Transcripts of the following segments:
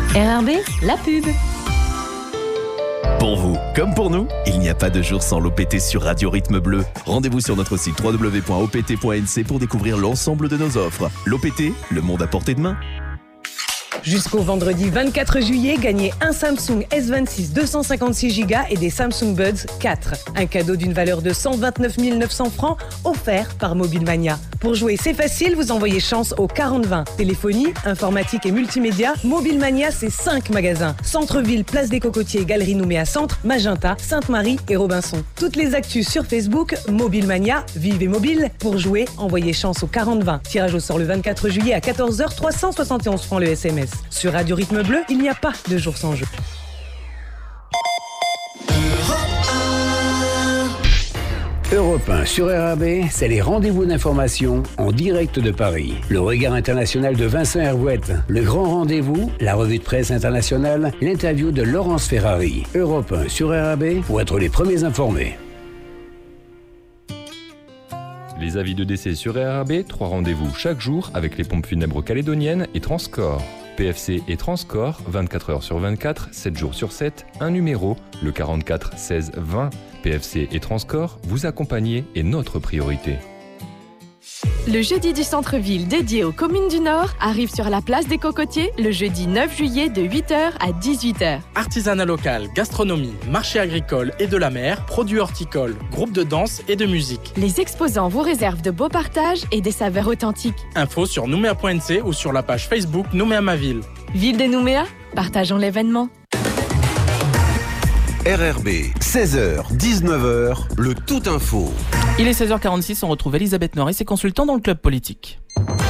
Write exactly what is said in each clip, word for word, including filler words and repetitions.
R R B, la pub. Pour vous, comme pour nous, il n'y a pas de jour sans l'O P T sur Radio Rythme Bleu. Rendez-vous sur notre site w w w point o p t point n c pour découvrir l'ensemble de nos offres. L'O P T, le monde à portée de main. Jusqu'au vendredi vingt-quatre juillet, gagnez un Samsung S vingt-six deux cent cinquante-six giga et des Samsung Buds quatre. Un cadeau d'une valeur de cent vingt-neuf mille neuf cents francs offert par Mobile Mania. Pour jouer, c'est facile, vous envoyez chance au quarante vingt. Téléphonie, informatique et multimédia, Mobile Mania, c'est cinq magasins. Centre-ville, Place des Cocotiers, Galerie Nouméa Centre, Magenta, Sainte-Marie et Robinson. Toutes les actus sur Facebook, Mobile Mania, vive et mobile. Pour jouer, envoyez chance au quarante vingt. Tirage au sort le vingt-quatre juillet à quatorze heures, trois cent soixante et onze francs le S M S. Sur Radio Rythme Bleu, il n'y a pas de jour sans jeu. Europe un sur R R B, c'est les rendez-vous d'information en direct de Paris. Le regard international de Vincent Hervouette, le grand rendez-vous, la revue de presse internationale, l'interview de Laurence Ferrari. Europe un sur R R B pour être les premiers informés. Les avis de décès sur R R B, trois rendez-vous chaque jour avec les pompes funèbres calédoniennes et Transcorps. P F C et Transcorps, vingt-quatre heures sur vingt-quatre, sept jours sur sept, un numéro, le quarante-quatre seize vingt. P F C et Transcorps, vous accompagner est notre priorité. Le jeudi du centre-ville dédié aux communes du Nord arrive sur la place des Cocotiers le jeudi neuf juillet de huit heures à dix-huit heures. Artisanat local, gastronomie, marché agricole et de la mer, produits horticoles, groupe de danse et de musique. Les exposants vous réservent de beaux partages et des saveurs authentiques. Info sur nouméa point n c ou sur la page Facebook Nouméa ma ville. Ville de Nouméa, partageons l'événement. R R B, seize heures, dix-neuf heures, le tout info. Il est seize heures quarante-six, on retrouve Elisabeth Norris et consultant dans le club politique.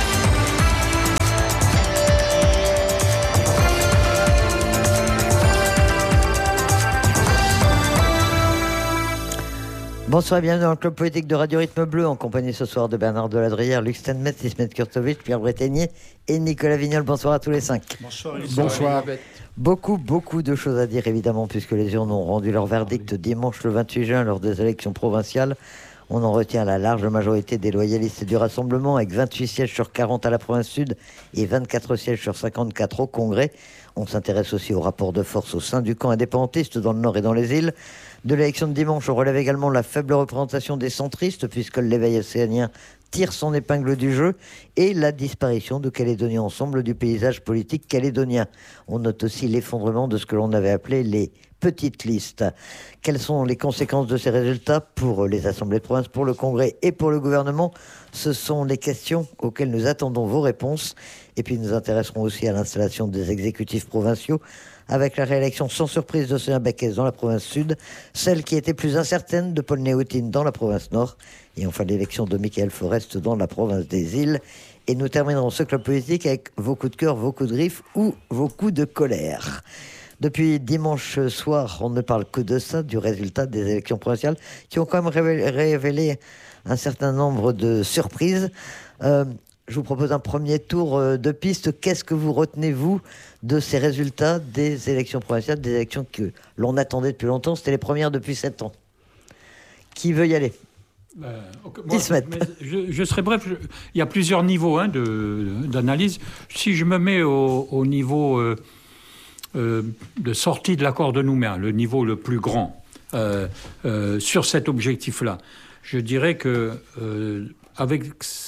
Bonsoir et bienvenue dans le club politique de Radio Rythme Bleu, en compagnie ce soir de Bernard Deladrière, Luc Stenmet, Ismet Kurtovic, Pierre Breténier et Nicolas Vignol. Bonsoir à tous les cinq. Bonsoir. Bonsoir. Beaucoup, beaucoup de choses à dire évidemment, puisque les urnes ont rendu leur verdict dimanche le vingt-huit juin lors des élections provinciales. On en retient la large majorité des loyalistes du Rassemblement, avec vingt-huit sièges sur quarante à la province sud et vingt-quatre sièges sur cinquante-quatre au Congrès. On s'intéresse aussi au rapport de force au sein du camp indépendantiste dans le Nord et dans les îles. De l'élection de dimanche, on relève également la faible représentation des centristes, puisque l'éveil océanien tire son épingle du jeu, et la disparition de Calédonie Ensemble du paysage politique calédonien. On note aussi l'effondrement de ce que l'on avait appelé les petites listes. Quelles sont les conséquences de ces résultats pour les assemblées de province, pour le Congrès et pour le gouvernement? Ce sont les questions auxquelles nous attendons vos réponses. Et puis nous intéresserons aussi à l'installation des exécutifs provinciaux, avec la réélection sans surprise de Sonia Baquès dans la province sud, celle qui était plus incertaine de Paul Néotine dans la province nord, et enfin l'élection de Michael Forest dans la province des îles. Et nous terminerons ce club politique avec vos coups de cœur, vos coups de griffe ou vos coups de colère. Depuis dimanche soir, on ne parle que de ça, du résultat des élections provinciales, qui ont quand même révélé, révélé un certain nombre de surprises. Euh, je vous propose un premier tour de piste. Qu'est-ce que vous retenez, vous, de ces résultats des élections provinciales, des élections que l'on attendait depuis longtemps? C'était les premières depuis sept ans. Qui veut y aller? Euh, okay, moi, je, je serai bref. Je, il y a plusieurs niveaux hein, de, d'analyse. Si je me mets au, au niveau euh, euh, de sortie de l'accord de Nouméa, le niveau le plus grand, euh, euh, sur cet objectif-là, je dirais que euh, avec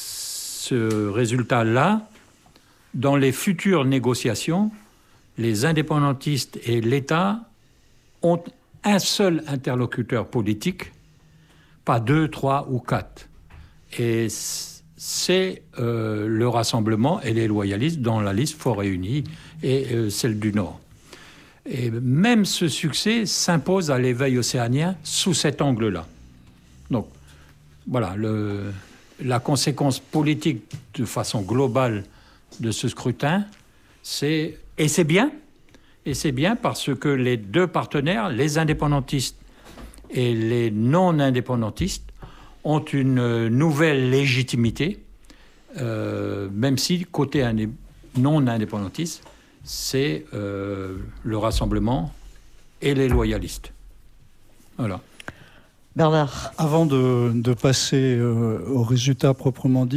ce résultat-là, dans les futures négociations, les indépendantistes et l'État ont un seul interlocuteur politique, pas deux, trois ou quatre. Et c'est euh, le Rassemblement et les loyalistes dans la liste Forêt Unie et euh, celle du Nord. Et même ce succès s'impose à l'éveil océanien sous cet angle-là. Donc, voilà, le, la conséquence politique de façon globale de ce scrutin, c'est, et c'est bien, et c'est bien parce que les deux partenaires, les indépendantistes et les non-indépendantistes, ont une nouvelle légitimité, euh, même si, côté indé- non-indépendantiste, c'est euh, le Rassemblement et les loyalistes. Voilà. Bernard. Avant de, de passer euh, aux résultats proprement dit,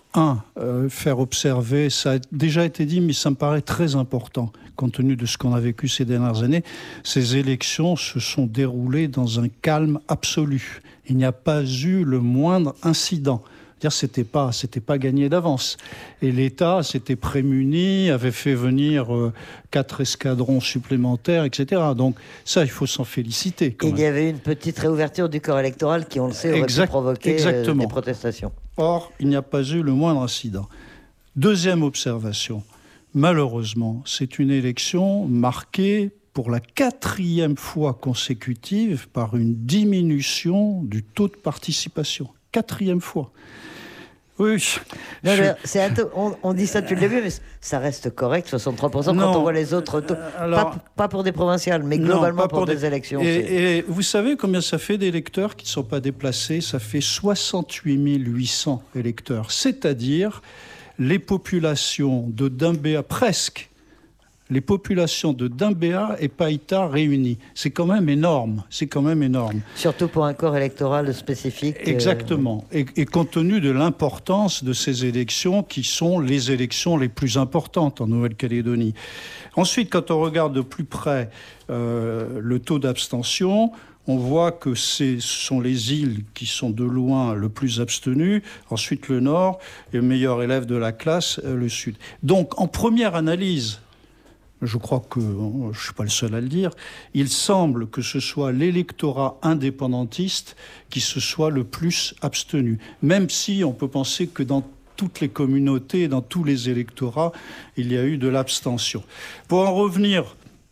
Un, euh, faire observer, ça a déjà été dit, mais ça me paraît très important, compte tenu de ce qu'on a vécu ces dernières années. Ces élections se sont déroulées dans un calme absolu. Il n'y a pas eu le moindre incident. C'est-à-dire, c'était pas, c'était pas gagné d'avance. Et l'État s'était prémuni, avait fait venir euh, quatre escadrons supplémentaires, et cetera. Donc ça, il faut s'en féliciter. Quand il même. y avait une petite réouverture du corps électoral qui, on le sait, aurait exact, pu provoquer exactement. Euh, des protestations. Or, il n'y a pas eu le moindre incident. Deuxième observation. Malheureusement, c'est une élection marquée pour la quatrième fois consécutive par une diminution du taux de participation. Quatrième fois. Oui. Non, je... c'est un taux, on, on dit ça depuis le début, mais ça reste correct, soixante-trois pour cent, non, quand on voit les autres taux. alors, pas, pas pour des provinciales, mais globalement non, pour, pour des, des élections. Et, et vous savez combien ça fait d'électeurs qui ne sont pas déplacés? Ça fait soixante-huit mille huit cents électeurs. C'est-à-dire les populations de Dimbéa, presque, les populations de Dimbéa et Païta réunies. C'est quand même énorme. C'est quand même énorme. Surtout pour un corps électoral spécifique. Exactement. Euh... Et, et compte tenu de l'importance de ces élections, qui sont les élections les plus importantes en Nouvelle-Calédonie. Ensuite, quand on regarde de plus près euh, le taux d'abstention, on voit que ce sont les îles qui sont de loin le plus abstenues, ensuite le nord, et le meilleur élève de la classe, le sud. Donc, en première analyse, je crois que je ne suis pas le seul à le dire, il semble que ce soit l'électorat indépendantiste qui se soit le plus abstenu. Même si on peut penser que dans toutes les communautés, dans tous les électorats, il y a eu de l'abstention. Pour en revenir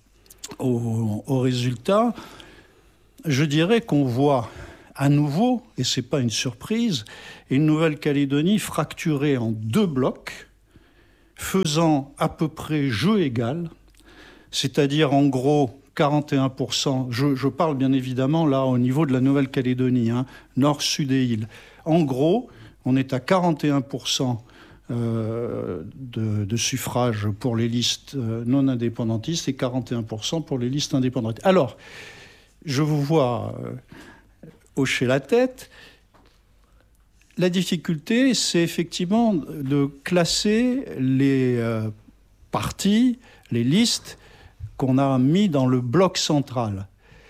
aux, aux résultats, je dirais qu'on voit à nouveau, et ce n'est pas une surprise, une Nouvelle-Calédonie fracturée en deux blocs, faisant à peu près jeu égal, c'est-à-dire en gros quarante et un pour cent, je, je parle bien évidemment là au niveau de la Nouvelle-Calédonie, hein, nord, sud et îles. En gros, on est à quarante et un pour cent euh, de, de suffrages pour les listes non indépendantistes et quarante et un pour cent pour les listes indépendantes. Alors, je vous vois euh, hocher la tête. La difficulté, c'est effectivement de classer les euh, partis, les listes qu'on a mis dans le bloc central.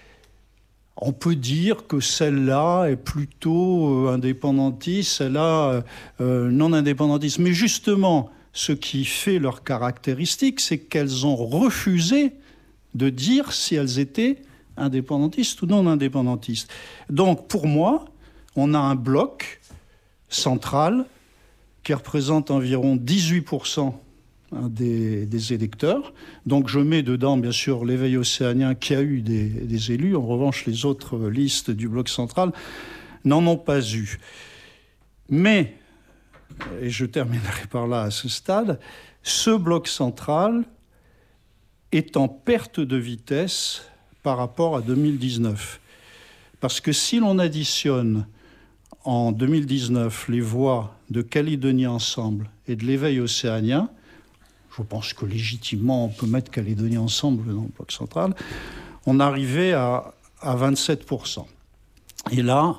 On peut dire que celle-là est plutôt euh, indépendantiste, celle-là euh, non indépendantiste. Mais justement, ce qui fait leur caractéristique, c'est qu'elles ont refusé de dire si elles étaient indépendantistes ou non indépendantistes. Donc, pour moi, on a un bloc central qui représente environ dix-huit pour cent des, des électeurs. Donc je mets dedans, bien sûr, l'éveil océanien qui a eu des, des élus. En revanche, les autres listes du bloc central n'en ont pas eu. Mais, et je terminerai par là à ce stade, ce bloc central est en perte de vitesse par rapport à deux mille dix-neuf. Parce que si l'on additionne en deux mille dix-neuf les voix de Calédonie Ensemble et de l'éveil océanien, je pense que légitimement on peut mettre Calédonie Ensemble dans le bloc central, on arrivait à, à vingt-sept pour cent. Et là,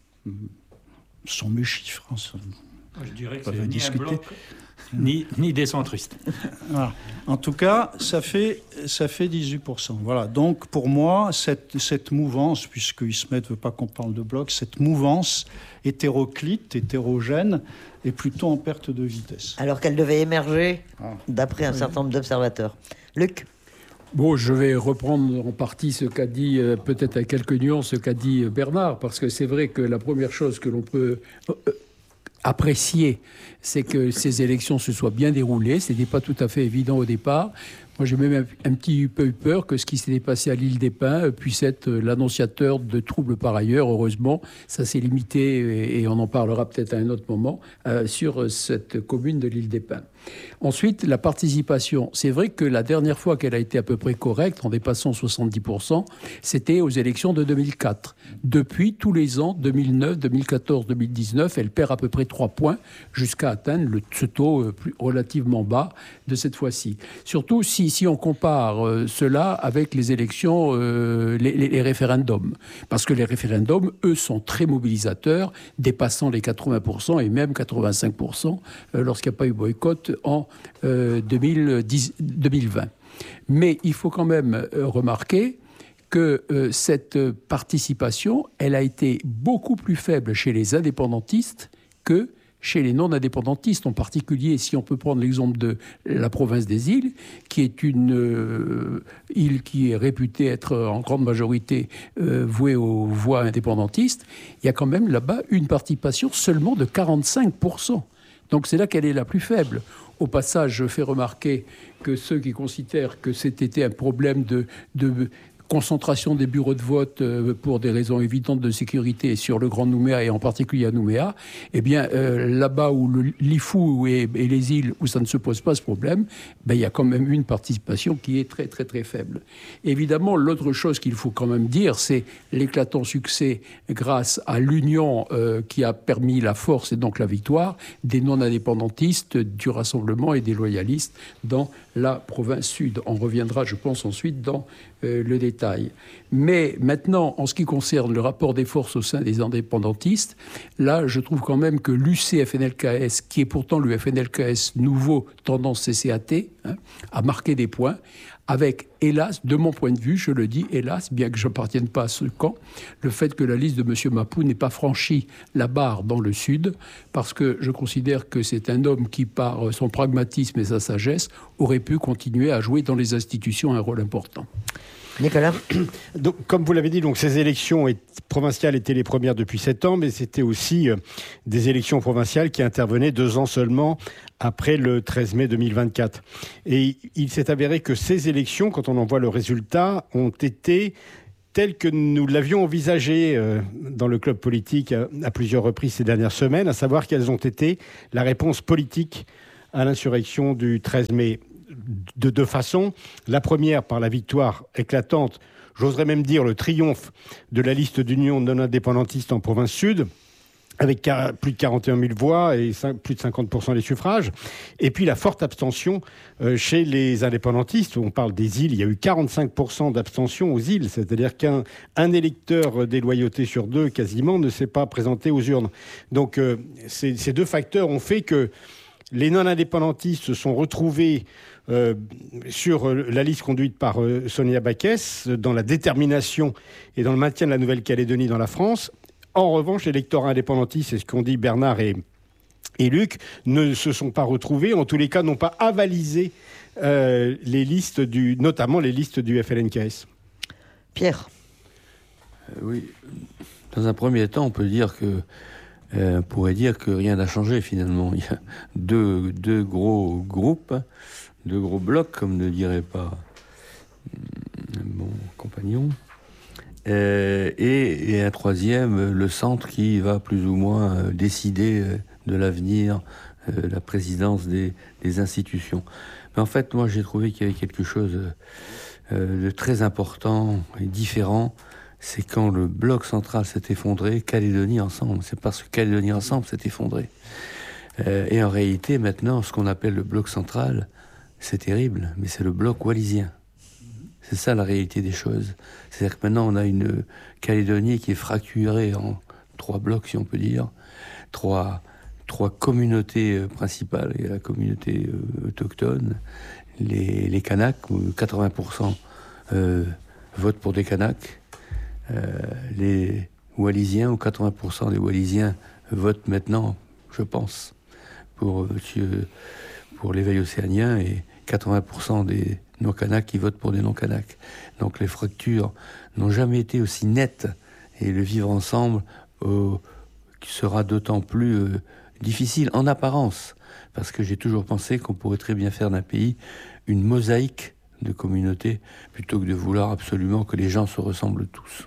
ce sont mes chiffres. Hein, ça, je dirais que c'est ni discuter. un bloc, ni, ni des centristes. Voilà. En tout cas, ça fait, ça fait dix-huit pour cent. Voilà. Donc, pour moi, cette, cette mouvance, puisque Ismet ne veut pas qu'on parle de bloc, cette mouvance hétéroclite, hétérogène, est plutôt en perte de vitesse. Alors qu'elle devait émerger, ah. d'après un oui. certain nombre d'observateurs. Luc ? Bon, je vais reprendre en partie ce qu'a dit, euh, peut-être avec quelques nuances, ce qu'a dit Bernard, parce que c'est vrai que la première chose que l'on peut euh, apprécier, c'est que ces élections se soient bien déroulées. Ce n'était pas tout à fait évident au départ. Moi, j'ai même un, un petit peu eu peur que ce qui s'était passé à l'île des Pins puisse être l'annonciateur de troubles par ailleurs. Heureusement, ça s'est limité, et, et on en parlera peut-être à un autre moment, euh, sur cette commune de l'île des Pins. Ensuite, la participation. C'est vrai que la dernière fois qu'elle a été à peu près correcte, en dépassant soixante-dix pour cent, c'était aux élections de deux mille quatre. Depuis, tous les ans, deux mille neuf, deux mille quatorze, deux mille dix-neuf, elle perd à peu près trois points jusqu'à atteindre le, ce taux plus, relativement bas de cette fois-ci. Surtout si si on compare euh, cela avec les élections, euh, les, les, les référendums. Parce que les référendums, eux, sont très mobilisateurs, dépassant les quatre-vingts pour cent et même quatre-vingt-cinq pour cent euh, lorsqu'il n'y a pas eu boycott en euh, deux mille dix, deux mille vingt. Mais il faut quand même euh, remarquer que euh, cette participation, elle a été beaucoup plus faible chez les indépendantistes que chez les non-indépendantistes, en particulier si on peut prendre l'exemple de la province des îles, qui est une euh, île qui est réputée être en grande majorité euh, vouée aux voix indépendantistes, il y a quand même là-bas une participation seulement de quarante-cinq pour cent. Donc c'est là qu'elle est la plus faible. Au passage, je fais remarquer que ceux qui considèrent que c'était un problème de... de concentration des bureaux de vote pour des raisons évidentes de sécurité sur le Grand Nouméa et en particulier à Nouméa, eh bien euh, là-bas où le Lifou et, et les îles où ça ne se pose pas ce problème, ben, il y a quand même une participation qui est très très très faible. Évidemment, l'autre chose qu'il faut quand même dire, c'est l'éclatant succès grâce à l'union euh, qui a permis la force et donc la victoire des non-indépendantistes, du Rassemblement et des loyalistes dans la province sud. On reviendra, je pense, ensuite dans euh, le détail. Mais maintenant, en ce qui concerne le rapport des forces au sein des indépendantistes, là, je trouve quand même que l'U C F N L K S, qui est pourtant le F N L K S nouveau, tendance C C A T, hein, a marqué des points, avec, hélas, de mon point de vue, je le dis, hélas, bien que je n'appartienne pas à ce camp, le fait que la liste de M. Mapou n'ait pas franchi la barre dans le Sud, parce que je considère que c'est un homme qui, par son pragmatisme et sa sagesse, aurait pu continuer à jouer dans les institutions un rôle important. Nicolas. Donc, comme vous l'avez dit, donc, ces élections provinciales étaient les premières depuis sept ans, mais c'était aussi euh, des élections provinciales qui intervenaient deux ans seulement après le treize mai deux mille vingt-quatre. Et il s'est avéré que ces élections, quand on en voit le résultat, ont été telles que nous l'avions envisagé euh, dans le club politique à, à plusieurs reprises ces dernières semaines, à savoir qu'elles ont été la réponse politique à l'insurrection du treize mai. De deux façons. La première, par la victoire éclatante, j'oserais même dire le triomphe de la liste d'union non indépendantiste en province sud, avec plus de quarante et un mille voix et plus de cinquante pour cent des suffrages. Et puis la forte abstention euh, chez les indépendantistes. On parle des îles, il y a eu quarante-cinq pour cent d'abstention aux îles, c'est-à-dire qu'un un électeur des loyautés sur deux, quasiment, ne s'est pas présenté aux urnes. Donc euh, ces, ces deux facteurs ont fait que les non-indépendantistes se sont retrouvés euh, sur la liste conduite par euh, Sonia Backès, dans la détermination et dans le maintien de la Nouvelle-Calédonie dans la France. En revanche, l'électorat indépendantiste, c'est ce qu'ont dit Bernard et, et Luc, ne se sont pas retrouvés, en tous les cas n'ont pas avalisé euh, les listes, du, notamment les listes du F L N K S. Pierre. Euh, oui, dans un premier temps, on peut dire que Euh, on pourrait dire que rien n'a changé finalement. Il y a deux, deux gros groupes, deux gros blocs, comme ne dirait pas mon compagnon, euh, et, et un troisième, le centre, qui va plus ou moins euh, décider euh, de l'avenir, euh, la présidence des, des institutions. Mais en fait, moi j'ai trouvé qu'il y avait quelque chose euh, de très important et différent. C'est quand le bloc central s'est effondré, Calédonie Ensemble. C'est parce que Calédonie Ensemble s'est effondré. Euh, et en réalité, maintenant, ce qu'on appelle le bloc central, c'est terrible, mais c'est le bloc wallisien. C'est ça la réalité des choses. C'est-à-dire que maintenant, on a une Calédonie qui est fracturée en trois blocs, si on peut dire, trois, trois communautés euh, principales. Il y a la communauté euh, autochtone, les, les Kanaks, où quatre-vingts pour cent euh, votent pour des Kanaks. Euh, les Wallisiens, ou quatre-vingts pour cent des Wallisiens votent maintenant, je pense, pour, euh, pour l'éveil océanien, et quatre-vingts pour cent des non-Kanaks qui votent pour des non-Kanaks. Donc les fractures n'ont jamais été aussi nettes, et le vivre ensemble euh, sera d'autant plus euh, difficile en apparence, parce que j'ai toujours pensé qu'on pourrait très bien faire d'un pays une mosaïque de communautés, plutôt que de vouloir absolument que les gens se ressemblent tous.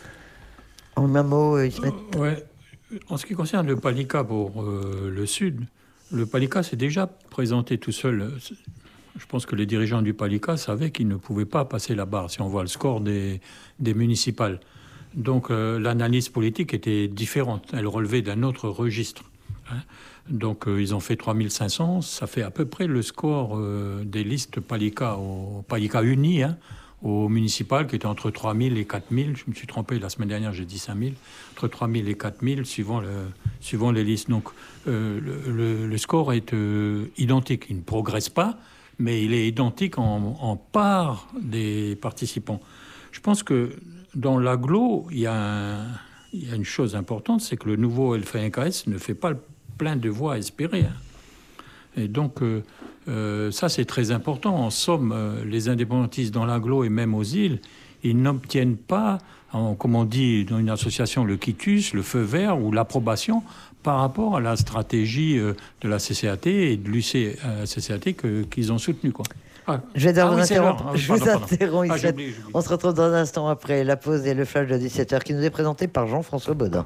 En un mot, Ismet. Euh, ouais. En ce qui concerne le Palika pour euh, le Sud, le Palika s'est déjà présenté tout seul. Je pense que les dirigeants du Palika savaient qu'ils ne pouvaient pas passer la barre, si on voit le score des, des municipales. Donc euh, l'analyse politique était différente. Elle relevait d'un autre registre. Hein. Donc euh, ils ont fait trois mille cinq cents, ça fait à peu près le score euh, des listes Palika, au Palika Uni, hein, au municipal, qui était entre trois mille et quatre mille. Je me suis trompé, la semaine dernière j'ai dit cinq mille. Entre trois mille et quatre mille, suivant, le, suivant les listes. Donc euh, le, le, le score est euh, identique. Il ne progresse pas, mais il est identique en, en part des participants. Je pense que dans l'agglo, il y a, un, il y a une chose importante, c'est que le nouveau L F N K S ne fait pas le plein de voix espérées. Hein. Et donc, euh, euh, ça, c'est très important. En somme, euh, les indépendantistes dans l'agglo et même aux îles, ils n'obtiennent pas, en, comme on dit dans une association, le quitus, le feu vert ou l'approbation par rapport à la stratégie euh, de la C C A T et de l'U C C A T que, qu'ils ont soutenu, quoi. Ah. Je vais devoir ah, vous oui, interrompre. Ah, je pardon, vous pardon. interromps. Ah, Ici. j'oublie, j'oublie. On se retrouve dans un instant après la pause et le flash de dix-sept heures qui nous est présenté par Jean-François Baudin.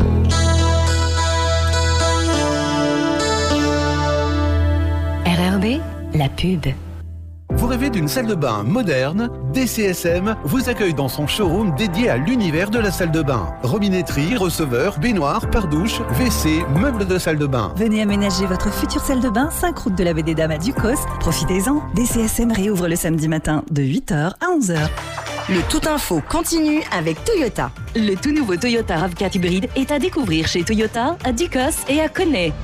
R R B, la pub. Vous rêvez d'une salle de bain moderne? D C S M vous accueille dans son showroom dédié à l'univers de la salle de bain. Robinetterie, receveur, baignoire, pare-douche, W C, meubles de salle de bain. Venez aménager votre future salle de bain, cinq route de la Baie des Dames à Ducos. Profitez-en, D C S M réouvre le samedi matin de huit heures à onze heures. Le Tout Info continue avec Toyota. Le tout nouveau Toyota RAV quatre hybride est à découvrir chez Toyota, à Ducos et à Connay.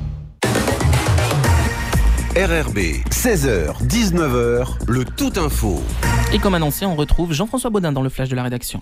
R R B, seize heures, dix-neuf heures, le Tout Info. Et comme annoncé, on retrouve Jean-François Baudin dans le flash de la rédaction.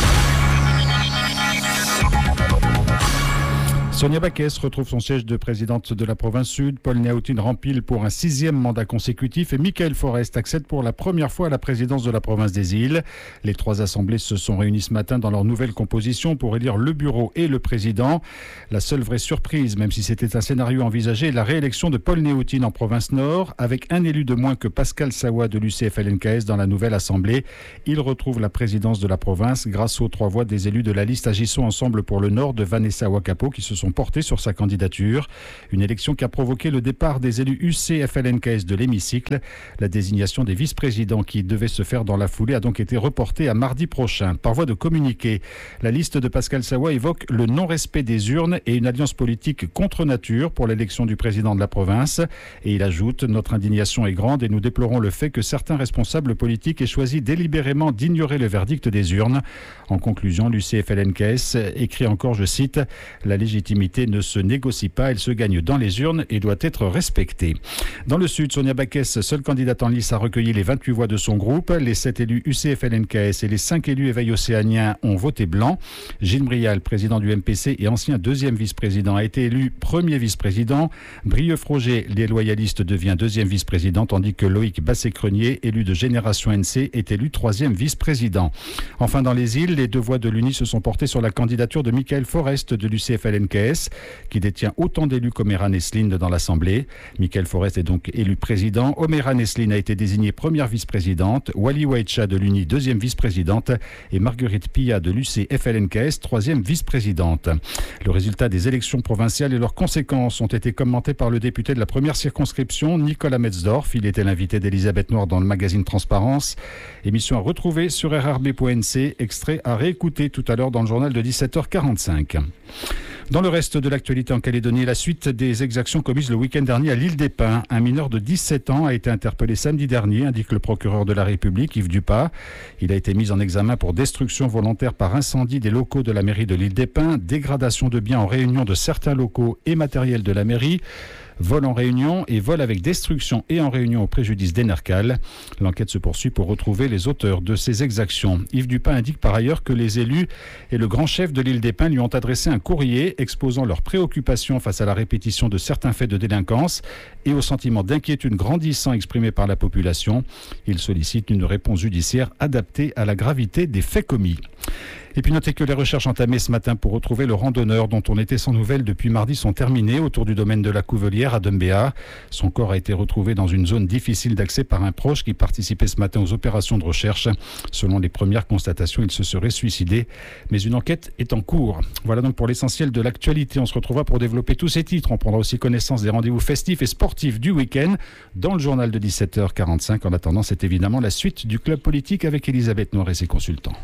Sonia Backès retrouve son siège de présidente de la province sud. Paul Néautine rempile pour un sixième mandat consécutif et Michael Forest accède pour la première fois à la présidence de la province des îles. Les trois assemblées se sont réunies ce matin dans leur nouvelle composition pour élire le bureau et le président. La seule vraie surprise, même si c'était un scénario envisagé, est la réélection de Paul Néautine en province nord, avec un élu de moins que Pascal Sawa de l'U C F L N K S dans la nouvelle assemblée. Il retrouve la présidence de la province grâce aux trois voix des élus de la liste Agissons ensemble pour le nord de Vanessa Wakapo qui se sont portés sur sa candidature. Une élection qui a provoqué le départ des élus U C F L N K S de l'hémicycle. La désignation des vice-présidents qui devait se faire dans la foulée a donc été reportée à mardi prochain. Par voie de communiqué, la liste de Pascal Sawa évoque le non-respect des urnes et une alliance politique contre nature pour l'élection du président de la province. Et il ajoute « Notre indignation est grande et nous déplorons le fait que certains responsables politiques aient choisi délibérément d'ignorer le verdict des urnes. » En conclusion, l'U C F L N K S écrit encore, je cite, « La légitimité ne se négocie pas, elle se gagne dans les urnes et doit être respectée. » Dans le sud, Sonia Backès, seule candidate en lice, a recueilli les vingt-huit voix de son groupe. Les sept élus U C F L N K S et les cinq élus Éveil Océanien ont voté blanc. Gilles Brial, président du M P C et ancien deuxième vice-président, a été élu premier vice-président. Brieux Froger, les loyalistes, devient deuxième vice-président, tandis que Loïc Basset-Crenier, élu de Génération N C, est élu troisième vice-président. Enfin, dans les îles, les deux voix de l'U N I se sont portées sur la candidature de Michael Forest de l'U C F L N K S, qui détient autant d'élus qu'Omera Nesline dans l'Assemblée. Michael Forest est donc élu président. Omera Nesline a été désignée première vice-présidente. Wali Waitcha de l'U N I, deuxième vice-présidente. Et Marguerite Pilla de l'U C F L N K S, troisième vice-présidente. Le résultat des élections provinciales et leurs conséquences ont été commentés par le député de la première circonscription, Nicolas Metzdorf. Il était l'invité d'Elisabeth Noir dans le magazine Transparence. Émission à retrouver sur R R B point N C, extrait à réécouter tout à l'heure dans le journal de dix-sept heures quarante-cinq. Dans le reste de l'actualité en Calédonie, la suite des exactions commises le week-end dernier à l'île des Pins. Un mineur de dix-sept ans a été interpellé samedi dernier, indique le procureur de la République, Yves Dupas. Il a été mis en examen pour destruction volontaire par incendie des locaux de la mairie de l'île des Pins, dégradation de biens en réunion de certains locaux et matériel de la mairie, vol en réunion et vol avec destruction et en réunion au préjudice d'Enercal. L'enquête se poursuit pour retrouver les auteurs de ces exactions. Yves Dupin indique par ailleurs que les élus et le grand chef de l'île des Pins lui ont adressé un courrier exposant leurs préoccupations face à la répétition de certains faits de délinquance et au sentiment d'inquiétude grandissant exprimé par la population. Il sollicite une réponse judiciaire adaptée à la gravité des faits commis. Et puis notez que les recherches entamées ce matin pour retrouver le randonneur dont on était sans nouvelles depuis mardi sont terminées autour du domaine de la Couvelière à Dumbéa. Son corps a été retrouvé dans une zone difficile d'accès par un proche qui participait ce matin aux opérations de recherche. Selon les premières constatations, il se serait suicidé, mais une enquête est en cours. Voilà donc pour l'essentiel de l'actualité. On se retrouvera pour développer tous ces titres. On prendra aussi connaissance des rendez-vous festifs et sportifs du week-end dans le journal de dix-sept heures quarante-cinq. En attendant, c'est évidemment la suite du Club Politique avec Elisabeth Noir et ses consultants.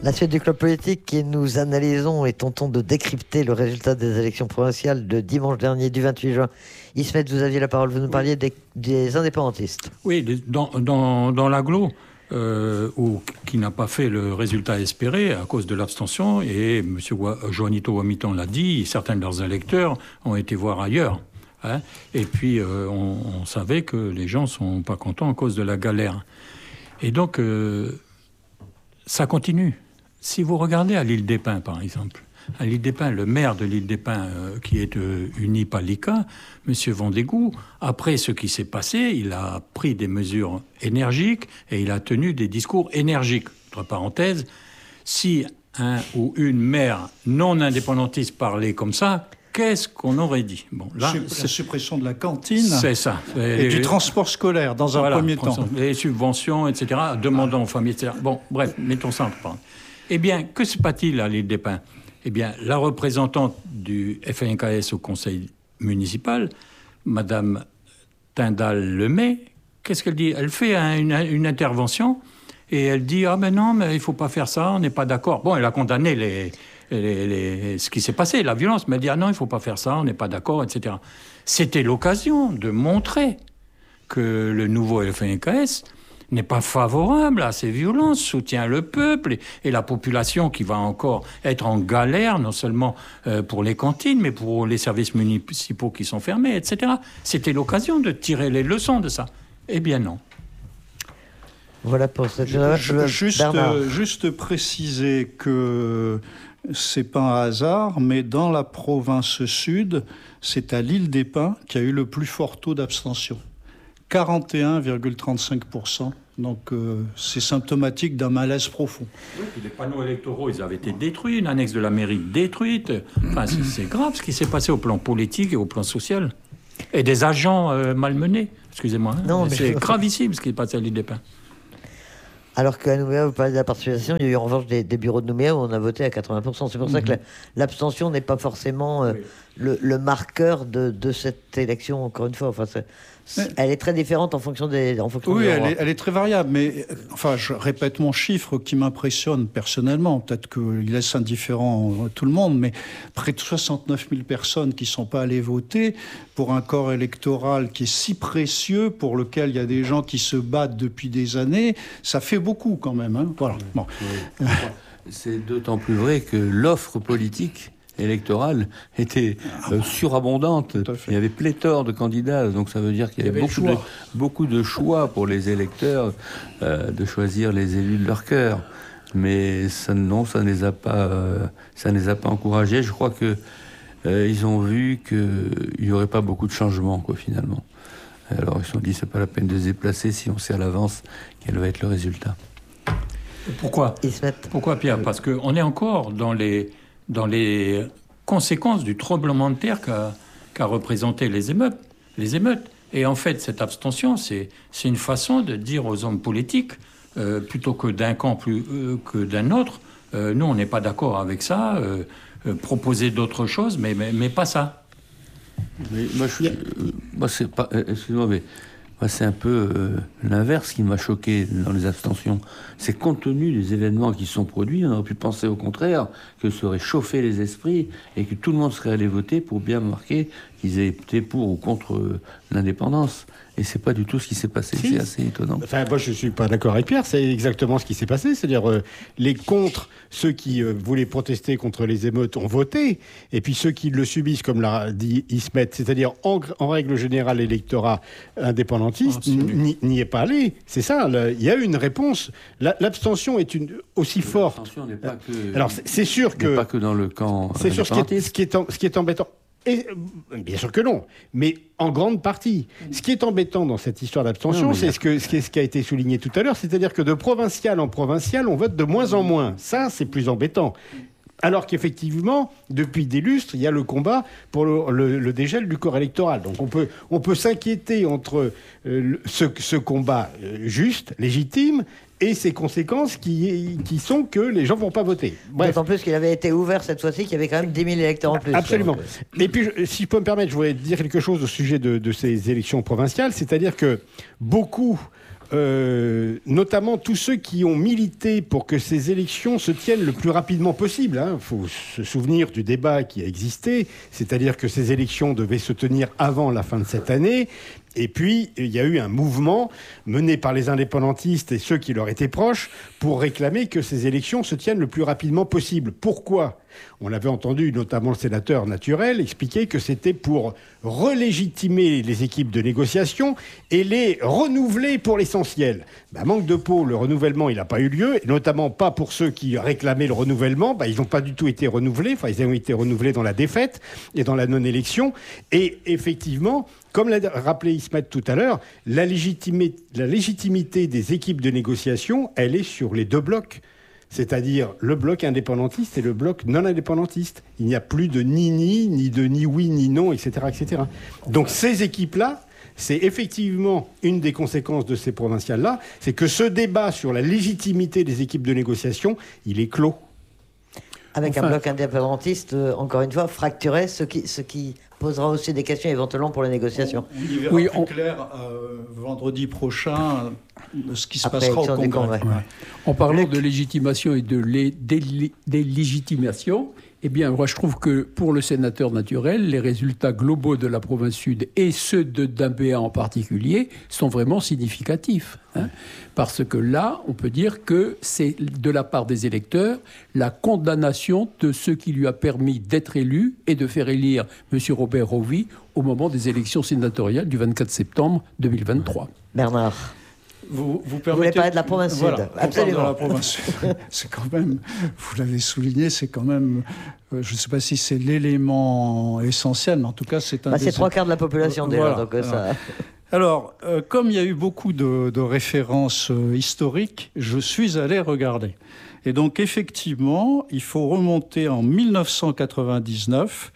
La suite du club politique qui nous analysons et tentons de décrypter le résultat des élections provinciales de dimanche dernier du vingt-huit juin. Ismet, vous aviez la parole, vous nous parliez des, des indépendantistes. Oui, dans, dans, dans l'agglo, euh, où, qui n'a pas fait le résultat espéré à cause de l'abstention, et M. Juanito Wamiton l'a dit, certains de leurs électeurs ont été voir ailleurs. Hein, et puis, euh, on, on savait que les gens ne sont pas contents à cause de la galère. Et donc, euh, ça continue. Si vous regardez à l'île des Pins, par exemple, à l'île des Pins, le maire de l'île des Pins, euh, qui est de Unipalika, M. Vendégou, après ce qui s'est passé, il a pris des mesures énergiques et il a tenu des discours énergiques. Entre parenthèses, si un ou une maire non indépendantiste parlait comme ça, qu'est-ce qu'on aurait dit? Bon, là, c'est la suppression de la cantine. C'est ça. Et, et du transport scolaire, dans un voilà, premier temps. Les subventions, et cetera, demandant aux familles, et cetera. Bon, bref, mettons ça en parle. Eh bien, que se passe-t-il à l'île des Pins? Eh bien, la représentante du F N K S au conseil municipal, Madame Tyndall Lemay, qu'est-ce qu'elle dit? Elle fait un, une, une intervention et elle dit « Ah ben non, mais il ne faut pas faire ça, on n'est pas d'accord. » Bon, elle a condamné les... Les, les, ce qui s'est passé, la violence, mais elle dit ah non, il ne faut pas faire ça, on n'est pas d'accord, et cetera. C'était l'occasion de montrer que le nouveau F N K S n'est pas favorable à ces violences, soutient le peuple et, et la population qui va encore être en galère, non seulement euh, pour les cantines, mais pour les services municipaux qui sont fermés, et cetera. C'était l'occasion de tirer les leçons de ça. Eh bien non. Voilà pour cette... Je, je, juste, euh, juste préciser que c'est pas un hasard, mais dans la province sud, c'est à l'île des Pins qu'il y a eu le plus fort taux d'abstention. quarante et un virgule trente-cinq pour cent. Donc euh, c'est symptomatique d'un malaise profond. Oui, les panneaux électoraux, ils avaient été détruits, une annexe de la mairie détruite. Enfin, c'est, c'est grave ce qui s'est passé au plan politique et au plan social. Et des agents euh, malmenés, excusez-moi. Hein, non, mais c'est je... gravissime ce qui est passé à l'île des Pins. Alors qu'à Nouméa, vous parlez de la participation, il y a eu en revanche des, des bureaux de Nouméa où on a voté à quatre-vingts pour cent. C'est pour mmh. ça que la, l'abstention n'est pas forcément euh, oui. le, le marqueur de, de cette élection, encore une fois. Enfin, c'est, c'est, elle est très différente en fonction des en fonction Oui, des elle est, elle est très variable. Mais enfin, je répète mon chiffre qui m'impressionne personnellement. Peut-être qu'il laisse indifférent tout le monde, mais près de soixante-neuf mille personnes qui ne sont pas allées voter pour un corps électoral qui est si précieux, pour lequel il y a des gens qui se battent depuis des années. Ça fait beaucoup quand même. Hein. Voilà. Bon. Oui. C'est d'autant plus vrai que l'offre politique électorale était euh, surabondante. Il y avait pléthore de candidats, donc ça veut dire qu'il y avait, il y avait beaucoup, de, beaucoup de choix pour les électeurs euh, de choisir les élus de leur cœur. Mais ça, non, ça ne les a pas, euh, ça ne les a pas encouragés. Je crois que euh, ils ont vu qu'il n'y aurait pas beaucoup de changements, quoi, finalement. Alors ils se sont dit, c'est pas la peine de se déplacer si on sait à l'avance quel va être le résultat. Pourquoi Pourquoi, Pierre? Parce qu'on est encore dans les, dans les conséquences du tremblement de terre qu'a, qu'a représenté les émeutes, les émeutes. Et en fait, cette abstention, c'est, c'est une façon de dire aux hommes politiques, euh, plutôt que d'un camp plus, euh, que d'un autre, euh, nous, on n'est pas d'accord avec ça, euh, euh, proposer d'autres choses, mais, mais, mais pas ça. Mais moi, je suis, euh, moi, c'est pas, euh, excusez-moi, mais moi, c'est un peu euh, l'inverse qui m'a choqué dans les abstentions. C'est compte tenu des événements qui sont produits, on aurait pu penser au contraire que ça aurait chauffé les esprits et que tout le monde serait allé voter pour bien marquer qu'ils aient été pour ou contre euh, l'indépendance. Et c'est pas du tout ce qui s'est passé. Si. C'est assez étonnant. Enfin, moi, je suis pas d'accord avec Pierre. C'est exactement ce qui s'est passé. C'est-à-dire, euh, les contre, ceux qui euh, voulaient protester contre les émeutes ont voté. Et puis, ceux qui le subissent, comme l'a dit Ismet, c'est-à-dire, en, en règle générale, l'électorat indépendantiste n'y, n'y est pas allé. C'est ça. Il y a eu une réponse. La, l'abstention est une, aussi Mais forte. L'abstention n'est pas que, Alors, c'est, c'est sûr que. Pas que dans le camp. C'est sûr ce qui est, ce qui est, en, ce qui est embêtant. Et, bien sûr que non, mais en grande partie. Ce qui est embêtant dans cette histoire d'abstention, non, c'est ce, que, ce, qui est, ce qui a été souligné tout à l'heure, c'est-à-dire que de provincial en provincial, on vote de moins en moins. Ça, c'est plus embêtant. Alors qu'effectivement, depuis des lustres, il y a le combat pour le, le, le dégel du corps électoral. Donc on peut, on peut s'inquiéter entre euh, ce, ce combat euh, juste, légitime, et ses conséquences qui, qui sont que les gens ne vont pas voter. Bref. D'autant plus qu'il avait été ouvert cette fois-ci, qu'il y avait quand même dix mille électeurs en plus. Absolument. Et puis, si je peux me permettre, je voudrais dire quelque chose au sujet de, de ces élections provinciales, c'est-à-dire que beaucoup euh, notamment tous ceux qui ont milité pour que ces élections se tiennent le plus rapidement possible. Il faut se souvenir du débat qui a existé, c'est-à-dire que ces élections devaient se tenir avant la fin de cette année. Et puis, il y a eu un mouvement mené par les indépendantistes et ceux qui leur étaient proches pour réclamer que ces élections se tiennent le plus rapidement possible. Pourquoi ? On avait entendu notamment le sénateur Naturel expliquer que c'était pour relégitimer les équipes de négociation et les renouveler pour l'essentiel. Ben, manque de peau, le renouvellement, il n'a pas eu lieu, et notamment pas pour ceux qui réclamaient le renouvellement. Ben, ils n'ont pas du tout été renouvelés, enfin, ils ont été renouvelés dans la défaite et dans la non-élection. Et effectivement, comme l'a rappelé Ismet tout à l'heure, la légitimité, la légitimité des équipes de négociation, elle est sur les deux blocs. C'est-à-dire le bloc indépendantiste et le bloc non-indépendantiste. Il n'y a plus de ni-ni, ni de ni-oui, ni non, et cetera, et cetera. Donc ces équipes-là, c'est effectivement une des conséquences de ces provinciales-là, c'est que ce débat sur la légitimité des équipes de négociation, il est clos. Avec Enfin, un bloc indépendantiste, euh, encore une fois, fracturé, ce qui, ce qui posera aussi des questions éventuellement pour les négociations. On, on y verra oui, plus on... clair euh, vendredi prochain de ce qui se Après passera au Congrès. Congrès. Ouais. En parlant de légitimation et de lé- délé- délégitimation, eh bien, moi, je trouve que pour le sénateur Naturel, les résultats globaux de la province sud et ceux de Dambéa en particulier sont vraiment significatifs. Hein, parce que là, on peut dire que c'est de la part des électeurs la condamnation de ce qui lui a permis d'être élu et de faire élire M. Robert Rovy au moment des élections sénatoriales du vingt-quatre septembre deux mille vingt-trois. Bernard. Vous, vous, vous voulez parler de la province voilà, sud, absolument. De la province sud. C'est quand même, vous l'avez souligné, c'est quand même, euh, je ne sais pas si c'est l'élément essentiel, mais en tout cas, c'est un. Bah, des... c'est trois quarts de la population déjà, voilà. donc euh, ça. Alors, euh, comme il y a eu beaucoup de, de références euh, historiques, je suis allé regarder. Et donc, effectivement, il faut remonter en mille neuf cent quatre-vingt-dix-neuf,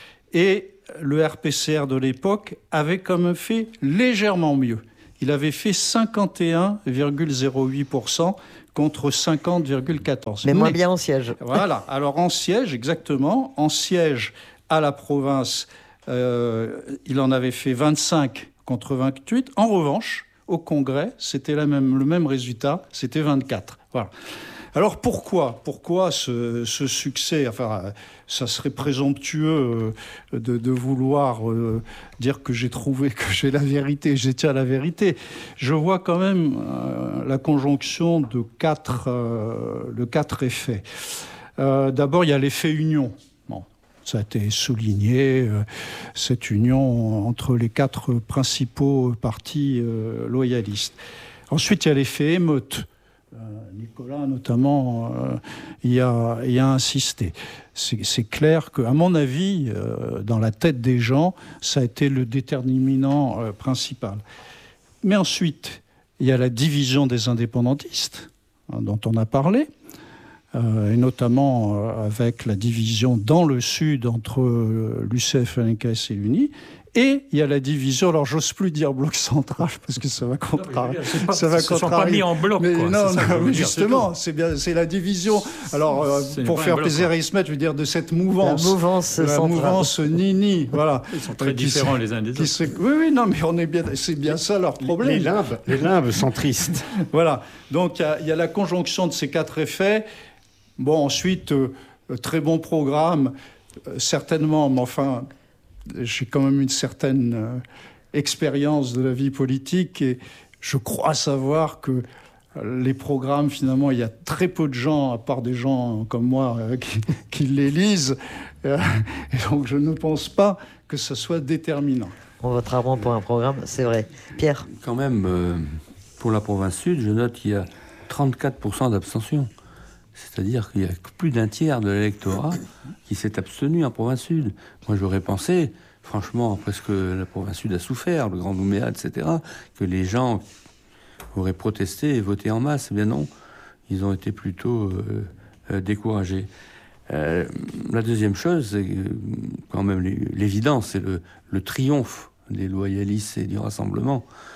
et le R P C R de l'époque avait quand même fait légèrement mieux. Il avait fait cinquante et un virgule zéro huit pour cent contre cinquante virgule quatorze pour cent. Mais moins bien en siège. Voilà. Alors, en siège, exactement. En siège à la province, euh, il en avait fait vingt-cinq contre vingt-huit. En revanche, au Congrès, c'était la même, le même résultat. C'était vingt-quatre. Voilà. Alors pourquoi Pourquoi ce, ce succès ? Enfin, ça serait présomptueux de, de vouloir euh, dire que j'ai trouvé que j'ai la vérité, j'ai tiens la vérité. Je vois quand même euh, la conjonction de quatre, euh, de quatre effets. Euh, d'abord, il y a l'effet union. Bon, ça a été souligné, euh, cette union entre les quatre principaux partis euh, loyalistes. Ensuite, il y a l'effet émeute. Euh, Nicolas, notamment, euh, y, a, y a insisté. C'est, c'est clair qu'à mon avis, euh, dans la tête des gens, ça a été le déterminant euh, principal. Mais ensuite, il y a la division des indépendantistes, hein, dont on a parlé, euh, et notamment euh, avec la division dans le sud entre euh, l'U C F L N K S et l'U N I. Et il y a la division, alors j'ose plus dire bloc central parce que ça va contrarier. Ça va contrarier. Ils ne sont pas mis en bloc. Mais quoi, non, c'est ça, non mais justement, c'est, bien, c'est la division. Alors, euh, pour faire bloc, plaisir à Ismet, je veux dire de cette mouvance. La mouvance la centrale. mouvance Nini, voilà. Ils sont très différents les uns des autres. Se... Oui, oui, non, mais on est bien, c'est bien ça leur problème. Les limbes, les limbes centristes. Voilà. Donc, il y, y a la conjonction de ces quatre effets. Bon, ensuite, euh, très bon programme, euh, certainement, mais enfin... J'ai quand même une certaine euh, expérience de la vie politique et je crois savoir que euh, les programmes, finalement, il y a très peu de gens, à part des gens comme moi, euh, qui, qui les lisent. Euh, et donc, je ne pense pas que ce soit déterminant. On vote rarement pour un programme, c'est vrai. Pierre ? Quand même, euh, pour la province sud, je note qu'il y a trente-quatre pour cent d'abstention. C'est-à-dire qu'il y a plus d'un tiers de l'électorat qui s'est abstenu en province sud. Moi, j'aurais pensé, franchement, après ce que la province sud a souffert, le Grand Nouméa, et cetera, que les gens auraient protesté et voté en masse. Eh bien non, ils ont été plutôt euh, euh, découragés. Euh, la deuxième chose, c'est quand même l'évidence, c'est le, le triomphe des loyalistes et du Rassemblement.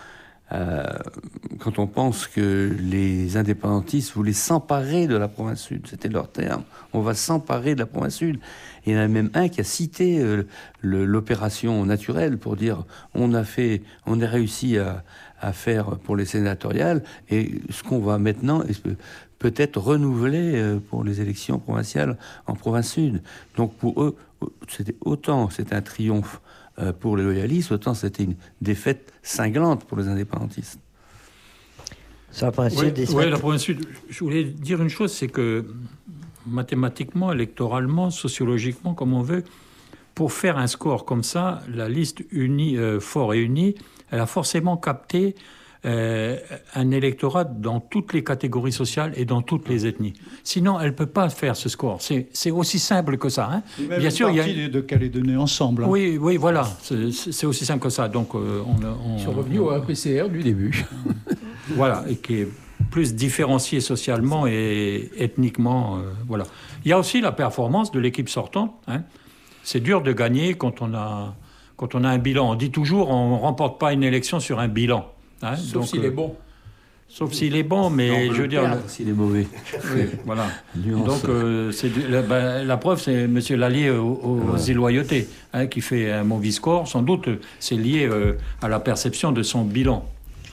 euh, quand on pense que les indépendantistes voulaient s'emparer de la province sud, c'était leur terme, on va s'emparer de la province sud. Et il y en a même un qui a cité euh, le, l'opération naturelle pour dire on a fait, on a réussi à, à faire pour les sénatoriales, et ce qu'on va maintenant peut-être renouveler euh, pour les élections provinciales en province sud. Donc pour eux, c'était autant c'était un triomphe euh, pour les loyalistes, autant c'était une défaite cinglante pour les indépendantistes. Sur la province oui, sud, oui, la province sud. Je voulais dire une chose, c'est que mathématiquement, électoralement, sociologiquement, comme on veut, pour faire un score comme ça, la liste unie, euh, fort et unie, elle a forcément capté euh, un électorat dans toutes les catégories sociales et dans toutes les ethnies. Sinon, elle ne peut pas faire ce score. C'est, c'est aussi simple que ça. Hein. Même Bien sûr, il y a de Calédonie ensemble. Hein. Oui, oui, voilà. C'est, c'est aussi simple que ça. Donc, euh, on, on, Ils sont revenus au A P C R du début. Voilà, et qui est plus différencié socialement et ethniquement. Euh, voilà. Il y a aussi la performance de l'équipe sortante. Hein. C'est dur de gagner quand on a, quand on a un bilan. On dit toujours on ne remporte pas une élection sur un bilan. Hein. Sauf Donc, s'il euh, est bon. Sauf s'il est bon, mais non, je veux dire... Le... S'il est mauvais. Oui, voilà. Donc, euh, c'est, la, ben, la preuve, c'est M. Lallier aux, aux ouais. Illoyautés, hein, qui fait un mauvais score. Sans doute, c'est lié euh, à la perception de son bilan.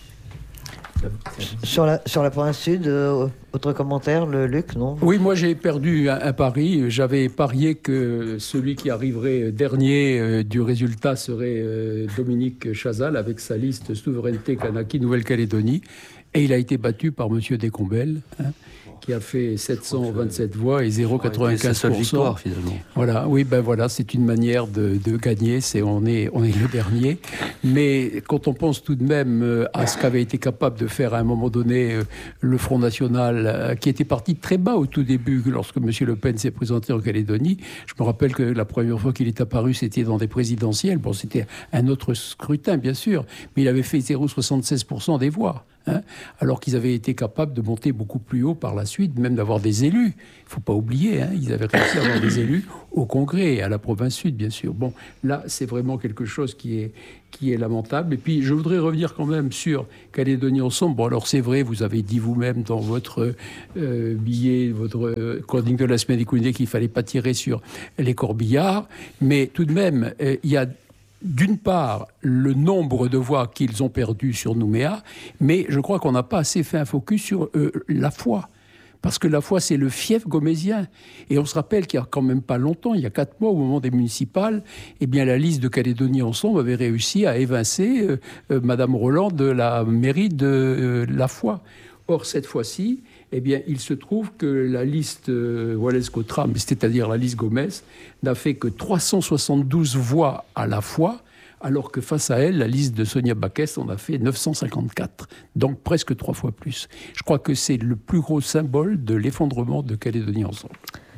Sur la, sur la province sud, euh, autre commentaire, le Luc, non? Oui, moi j'ai perdu un, un pari. J'avais parié que celui qui arriverait dernier euh, du résultat serait euh, Dominique Chazal avec sa liste Souveraineté Kanaki Nouvelle-Calédonie. Et il a été battu par M. Descombelles, hein, qui a fait sept cent vingt-sept voix et zéro virgule quatre-vingt-quinze pour cent. Victoire, finalement. Voilà, oui, ben voilà, c'est une manière de, de gagner. C'est on est on est le dernier. Mais quand on pense tout de même à ce qu'avait été capable de faire à un moment donné le Front National, qui était parti très bas au tout début, lorsque M. Le Pen s'est présenté en Calédonie. Je me rappelle que la première fois qu'il est apparu, c'était dans des présidentielles. Bon, c'était un autre scrutin, bien sûr, mais il avait fait zéro virgule soixante-seize pour cent des voix. Hein, alors qu'ils avaient été capables de monter beaucoup plus haut par la suite, même d'avoir des élus. Il ne faut pas oublier, hein, ils avaient réussi à avoir des élus au Congrès et à la province sud, bien sûr. Bon, là, c'est vraiment quelque chose qui est, qui est lamentable. Et puis, je voudrais revenir quand même sur Calédonie Ensemble. Bon, alors c'est vrai, vous avez dit vous-même dans votre euh, billet, votre euh, chronique de la semaine écoulée qu'il ne fallait pas tirer sur les corbillards, mais tout de même, il euh, y a d'une part, le nombre de voix qu'ils ont perdues sur Nouméa, mais je crois qu'on n'a pas assez fait un focus sur euh, la foi. Parce que la foi, c'est le fief gomésien. Et on se rappelle qu'il n'y a quand même pas longtemps, il y a quatre mois, au moment des municipales, eh bien, la liste de Calédonie Ensemble avait réussi à évincer euh, euh, Madame Roland de la mairie de euh, la foi. Or, cette fois-ci, eh bien, il se trouve que la liste euh, Wallace-Cottram, c'est-à-dire la liste Gomez, n'a fait que trois cent soixante-douze voix à la fois, alors que face à elle, la liste de Sonia Baquès en a fait neuf cent cinquante-quatre, donc presque trois fois plus. Je crois que c'est le plus gros symbole de l'effondrement de Calédonie Ensemble.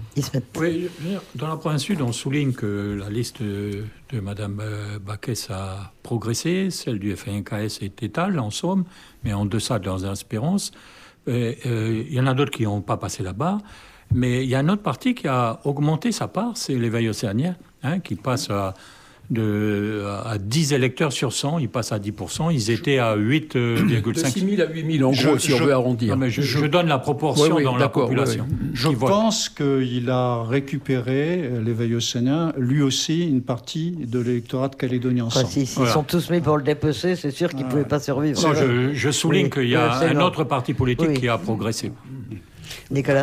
Oui, dans la province sud, on souligne que la liste de, de Mme Baquès a progressé, celle du F un K S est étale, en somme, mais en deçà de leurs espérances. Il euh, y en a d'autres qui n'ont pas passé là-bas, mais il y a un autre parti qui a augmenté sa part, c'est l'éveil océanien, hein, qui passe à, de, à dix électeurs sur cent, ils passent à dix pour cent, ils étaient à huit virgule cinq. De six mille à huit mille, en gros, je, si je, on veut arrondir. Non, mais je, je, je donne la proportion oui, oui, dans la population. Oui, oui. Je pense qu'il a récupéré, l'éveil océanien, lui aussi, une partie de l'électorat de Calédonie Ensemble. Enfin, si, s'ils voilà. sont tous mis pour le dépecer, c'est sûr qu'ils ne ah. pouvaient pas survivre. Non, je, je souligne oui, qu'il y a un autre parti politique oui. qui a progressé. Nicolas ?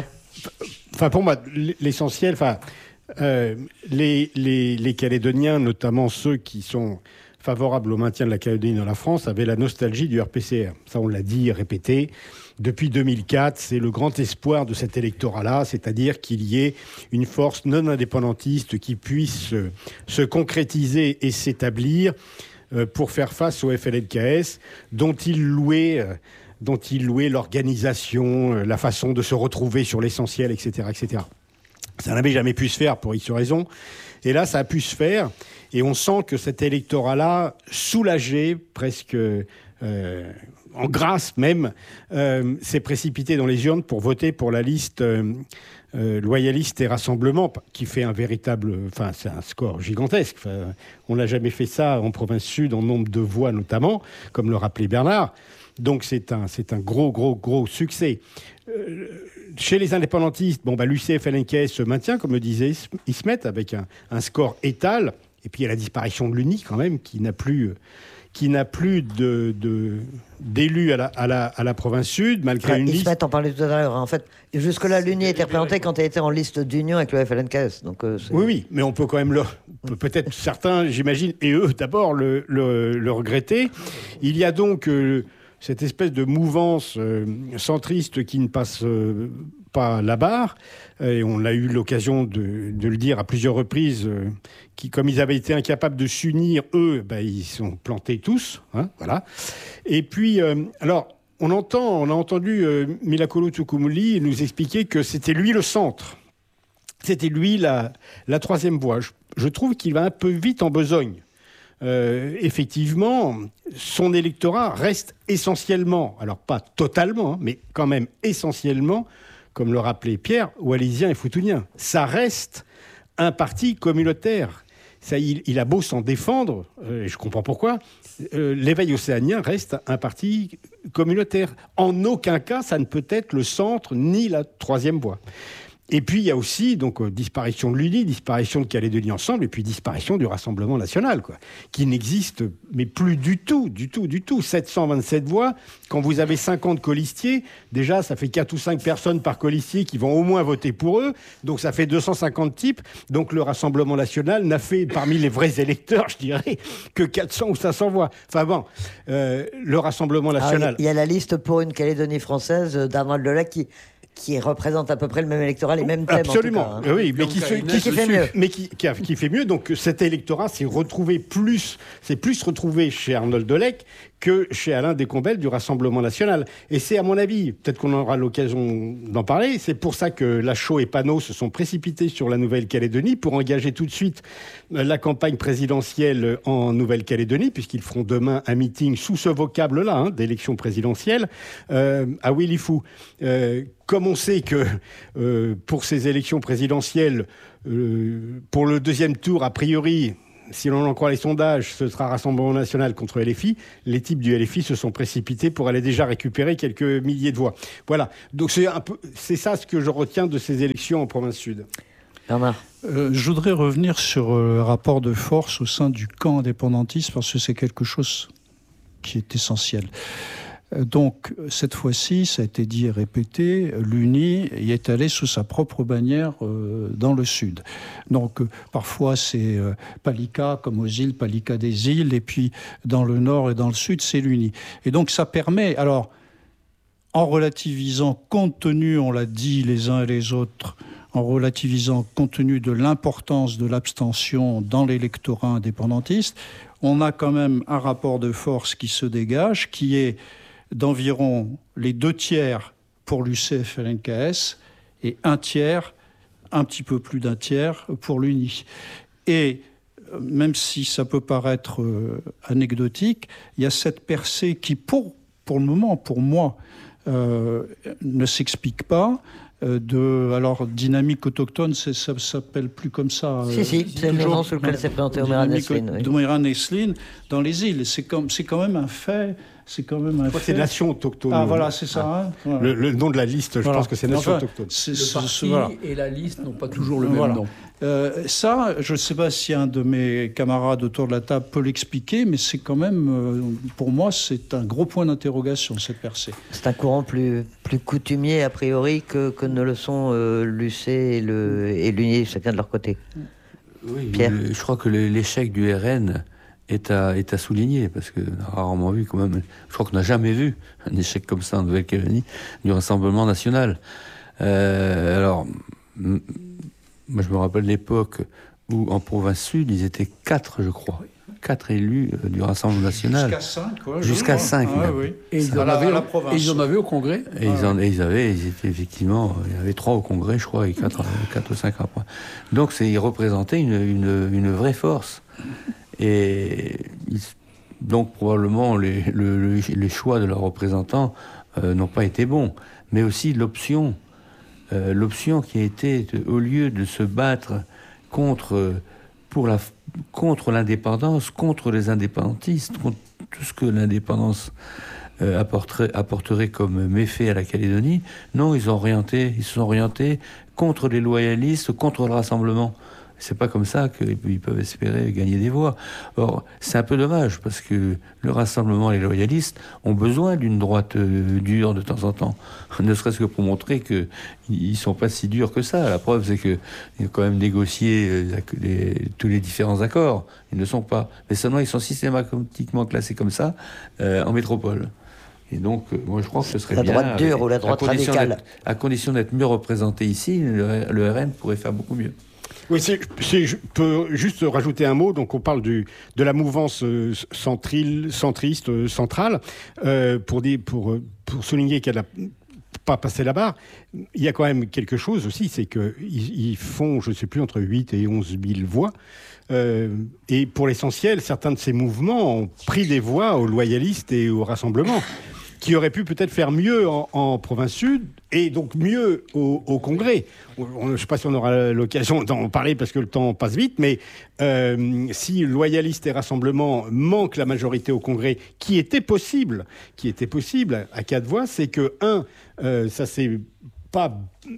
Enfin, pour moi, l'essentiel... Enfin, Euh, les, les, les Calédoniens, notamment ceux qui sont favorables au maintien de la Calédonie dans la France, avaient la nostalgie du R P C R. Ça, on l'a dit, répété. Depuis deux mille quatre, c'est le grand espoir de cet électorat-là, c'est-à-dire qu'il y ait une force non indépendantiste qui puisse se, se concrétiser et s'établir euh, pour faire face au F L N K S, dont il louait... Euh, dont il louait l'organisation, euh, la façon de se retrouver sur l'essentiel, et cetera, et cetera. Ça n'avait jamais pu se faire pour X raisons. Et là, ça a pu se faire. Et on sent que cet électorat-là, soulagé, presque euh, en grâce même, euh, s'est précipité dans les urnes pour voter pour la liste euh, euh, Loyalistes et Rassemblement, qui fait un véritable... Enfin, c'est un score gigantesque. Enfin, on n'a jamais fait ça en province sud, en nombre de voix notamment, comme le rappelait Bernard. Donc c'est un, c'est un gros, gros, gros succès. Euh, chez les indépendantistes, bon, bah, l'U C F L N K S se maintient, comme le disait Ismet, avec un, un score étal. Et puis il y a la disparition de l'U N I, quand même, qui n'a plus... qui n'a plus de, de, d'élus à la, à, la, à la province sud, malgré ah, une ils liste... se mettent en parlait tout à l'heure. En fait, jusque-là, l'U N I était représentée quand elle était en liste d'union avec le F L N K S. Donc, euh, oui, oui, mais on peut quand même le... Peut peut-être certains, j'imagine, et eux d'abord, le, le, le regretter. Il y a donc euh, cette espèce de mouvance euh, centriste qui ne passe euh, pas la barre. Et on a eu l'occasion de, de le dire à plusieurs reprises, euh, qui, comme ils avaient été incapables de s'unir, eux, ben, ils sont plantés tous. Hein, voilà. Et puis, euh, alors, on, entend, on a entendu euh, Milakolo Tsukumuli nous expliquer que c'était lui le centre. C'était lui la, la troisième voie. Je, je trouve qu'il va un peu vite en besogne. Euh, effectivement, son électorat reste essentiellement, alors pas totalement, mais quand même essentiellement, comme le rappelait Pierre, wallisien et foutounien. Ça reste un parti communautaire. Ça, il, il a beau s'en défendre, euh, je comprends pourquoi, euh, l'éveil océanien reste un parti communautaire. En aucun cas, ça ne peut être le centre ni la troisième voie. Et puis, il y a aussi donc, euh, disparition de l'U N I, disparition de Calédonie Ensemble, et puis disparition du Rassemblement National, quoi, qui n'existe mais plus du tout, du tout, du tout. sept cent vingt-sept voix, quand vous avez cinquante colistiers, déjà, ça fait quatre ou cinq personnes par colistier qui vont au moins voter pour eux, donc ça fait deux cent cinquante types. Donc le Rassemblement National n'a fait, parmi les vrais électeurs, je dirais, que quatre cents ou cinq cents voix. Enfin bon, euh, le Rassemblement National... Il ah, y a la liste pour une Calédonie française d'Arnold Delac qui... qui représente à peu près le même électorat, les mêmes thèmes. Absolument, en tout cas, hein. Oui, mais qui, se, qui, qui fait mieux. Mais qui, qui, a, qui fait mieux. Donc cet électorat s'est retrouvé plus, c'est plus retrouvé chez Arnold Delac que chez Alain Descombelles du Rassemblement National. Et c'est à mon avis, peut-être qu'on aura l'occasion d'en parler, c'est pour ça que Lachaud et Panot se sont précipités sur la Nouvelle-Calédonie pour engager tout de suite la campagne présidentielle en Nouvelle-Calédonie, puisqu'ils feront demain un meeting sous ce vocable-là, hein, d'élection présidentielle, euh, à Willifou. Euh, Comme on sait que euh, pour ces élections présidentielles, euh, pour le deuxième tour, a priori, si l'on en croit les sondages, ce sera Rassemblement National contre L F I, les types du L F I se sont précipités pour aller déjà récupérer quelques milliers de voix. Voilà, donc c'est, un peu, c'est ça ce que je retiens de ces élections en province sud. Bernard. Euh, je voudrais revenir sur euh, le rapport de force au sein du camp indépendantiste, parce que c'est quelque chose qui est essentiel. Donc, cette fois-ci, ça a été dit et répété, l'U N I y est allé sous sa propre bannière euh, dans le sud. Donc, euh, parfois, c'est euh, Palika, comme aux îles, Palika des îles, et puis dans le nord et dans le sud, c'est l'U N I. Et donc, ça permet, alors, en relativisant, compte tenu, on l'a dit les uns et les autres, en relativisant, compte tenu de l'importance de l'abstention dans l'électorat indépendantiste, on a quand même un rapport de force qui se dégage, qui est d'environ les deux tiers pour l'U C F L N K S et un tiers, un petit peu plus d'un tiers pour l'U N I. Et même si ça peut paraître euh, anecdotique, il y a cette percée qui, pour, pour le moment, pour moi, euh, ne s'explique pas. De, alors, dynamique autochtone, c'est, ça ne s'appelle plus comme ça. Si, si, c'est le nom sous lequel s'est présenté Omeran Nestlin. Oui. Omeran Nestlin, dans les îles. C'est, comme, c'est quand même un fait. C'est quand même un je crois fait. que c'est Nation autochtone. Ah, voilà, c'est ça. Ah. Hein, voilà. le, le nom de la liste, je voilà. pense que c'est Nation enfin, autochtone. C'est, le parti voilà. et la liste n'ont pas toujours le voilà. même nom. Euh, ça, je ne sais pas si un de mes camarades autour de la table peut l'expliquer, mais c'est quand même, euh, pour moi, c'est un gros point d'interrogation, cette percée. C'est un courant plus, plus coutumier, a priori, que, que ne le sont euh, l'U C et, le, et l'U N I, chacun de leur côté. Oui, Pierre. Le, je crois que l'échec du R N est à, est à souligner, parce qu'on a rarement vu quand même, je crois qu'on n'a jamais vu un échec comme ça en Nouvelle-Calédonie du Rassemblement National. Euh, alors... M- Moi, je me rappelle l'époque où, en province sud, ils étaient quatre, je crois. Quatre élus euh, du Rassemblement National. Jusqu'à cinq, quoi. Jusqu'à cinq, ah, oui. Et ils en, la, avaient, la et ils en avaient au Congrès. Et, ah, ils, en, et ils avaient, ils étaient effectivement, il y avait trois au Congrès, je crois, et quatre, quatre ou cinq après. Donc, c'est, ils représentaient une, une, une vraie force. Et ils, donc probablement les, le, le, les choix de leurs représentants euh, n'ont pas été bons. Mais aussi l'option, euh, l'option qui a été, de, au lieu de se battre contre, pour la, contre l'indépendance, contre les indépendantistes, contre tout ce que l'indépendance euh, apporterait, apporterait comme méfait à la Calédonie, non, ils ont orienté, ils se sont orientés contre les loyalistes, contre le rassemblement. C'est pas comme ça qu'ils peuvent espérer gagner des voix. Or, c'est un peu dommage, parce que le Rassemblement et les loyalistes ont besoin d'une droite euh, dure de temps en temps. Ne serait-ce que pour montrer qu'ils ne sont pas si durs que ça. La preuve, c'est qu'ils ont quand même négocié euh, les, tous les différents accords. Ils ne sont pas. Mais seulement, ils sont systématiquement classés comme ça euh, en métropole. Et donc, euh, moi, je crois que ce serait la bien... La droite dure ou la droite radicale. À condition d'être mieux représenté ici, le, le R N pourrait faire beaucoup mieux. Oui, c'est, c'est, je peux juste rajouter un mot. Donc, on parle du, de la mouvance euh, centrale, centriste, euh, centrale, euh, pour, des, pour, pour souligner qu'elle n'a pas passé la barre. Il y a quand même quelque chose aussi, c'est qu'ils ils font, je ne sais plus, entre huit et onze mille voix. Euh, et pour l'essentiel, certains de ces mouvements ont pris des voix aux loyalistes et au Rassemblement, qui auraient pu peut-être faire mieux en, en province sud et donc mieux au, au Congrès. On, je ne sais pas si on aura l'occasion d'en parler parce que le temps passe vite, mais euh, si loyalistes et Rassemblement manquent la majorité au Congrès, qui était possible, qui était possible à quatre voix, c'est que, un, euh, ça s'est pas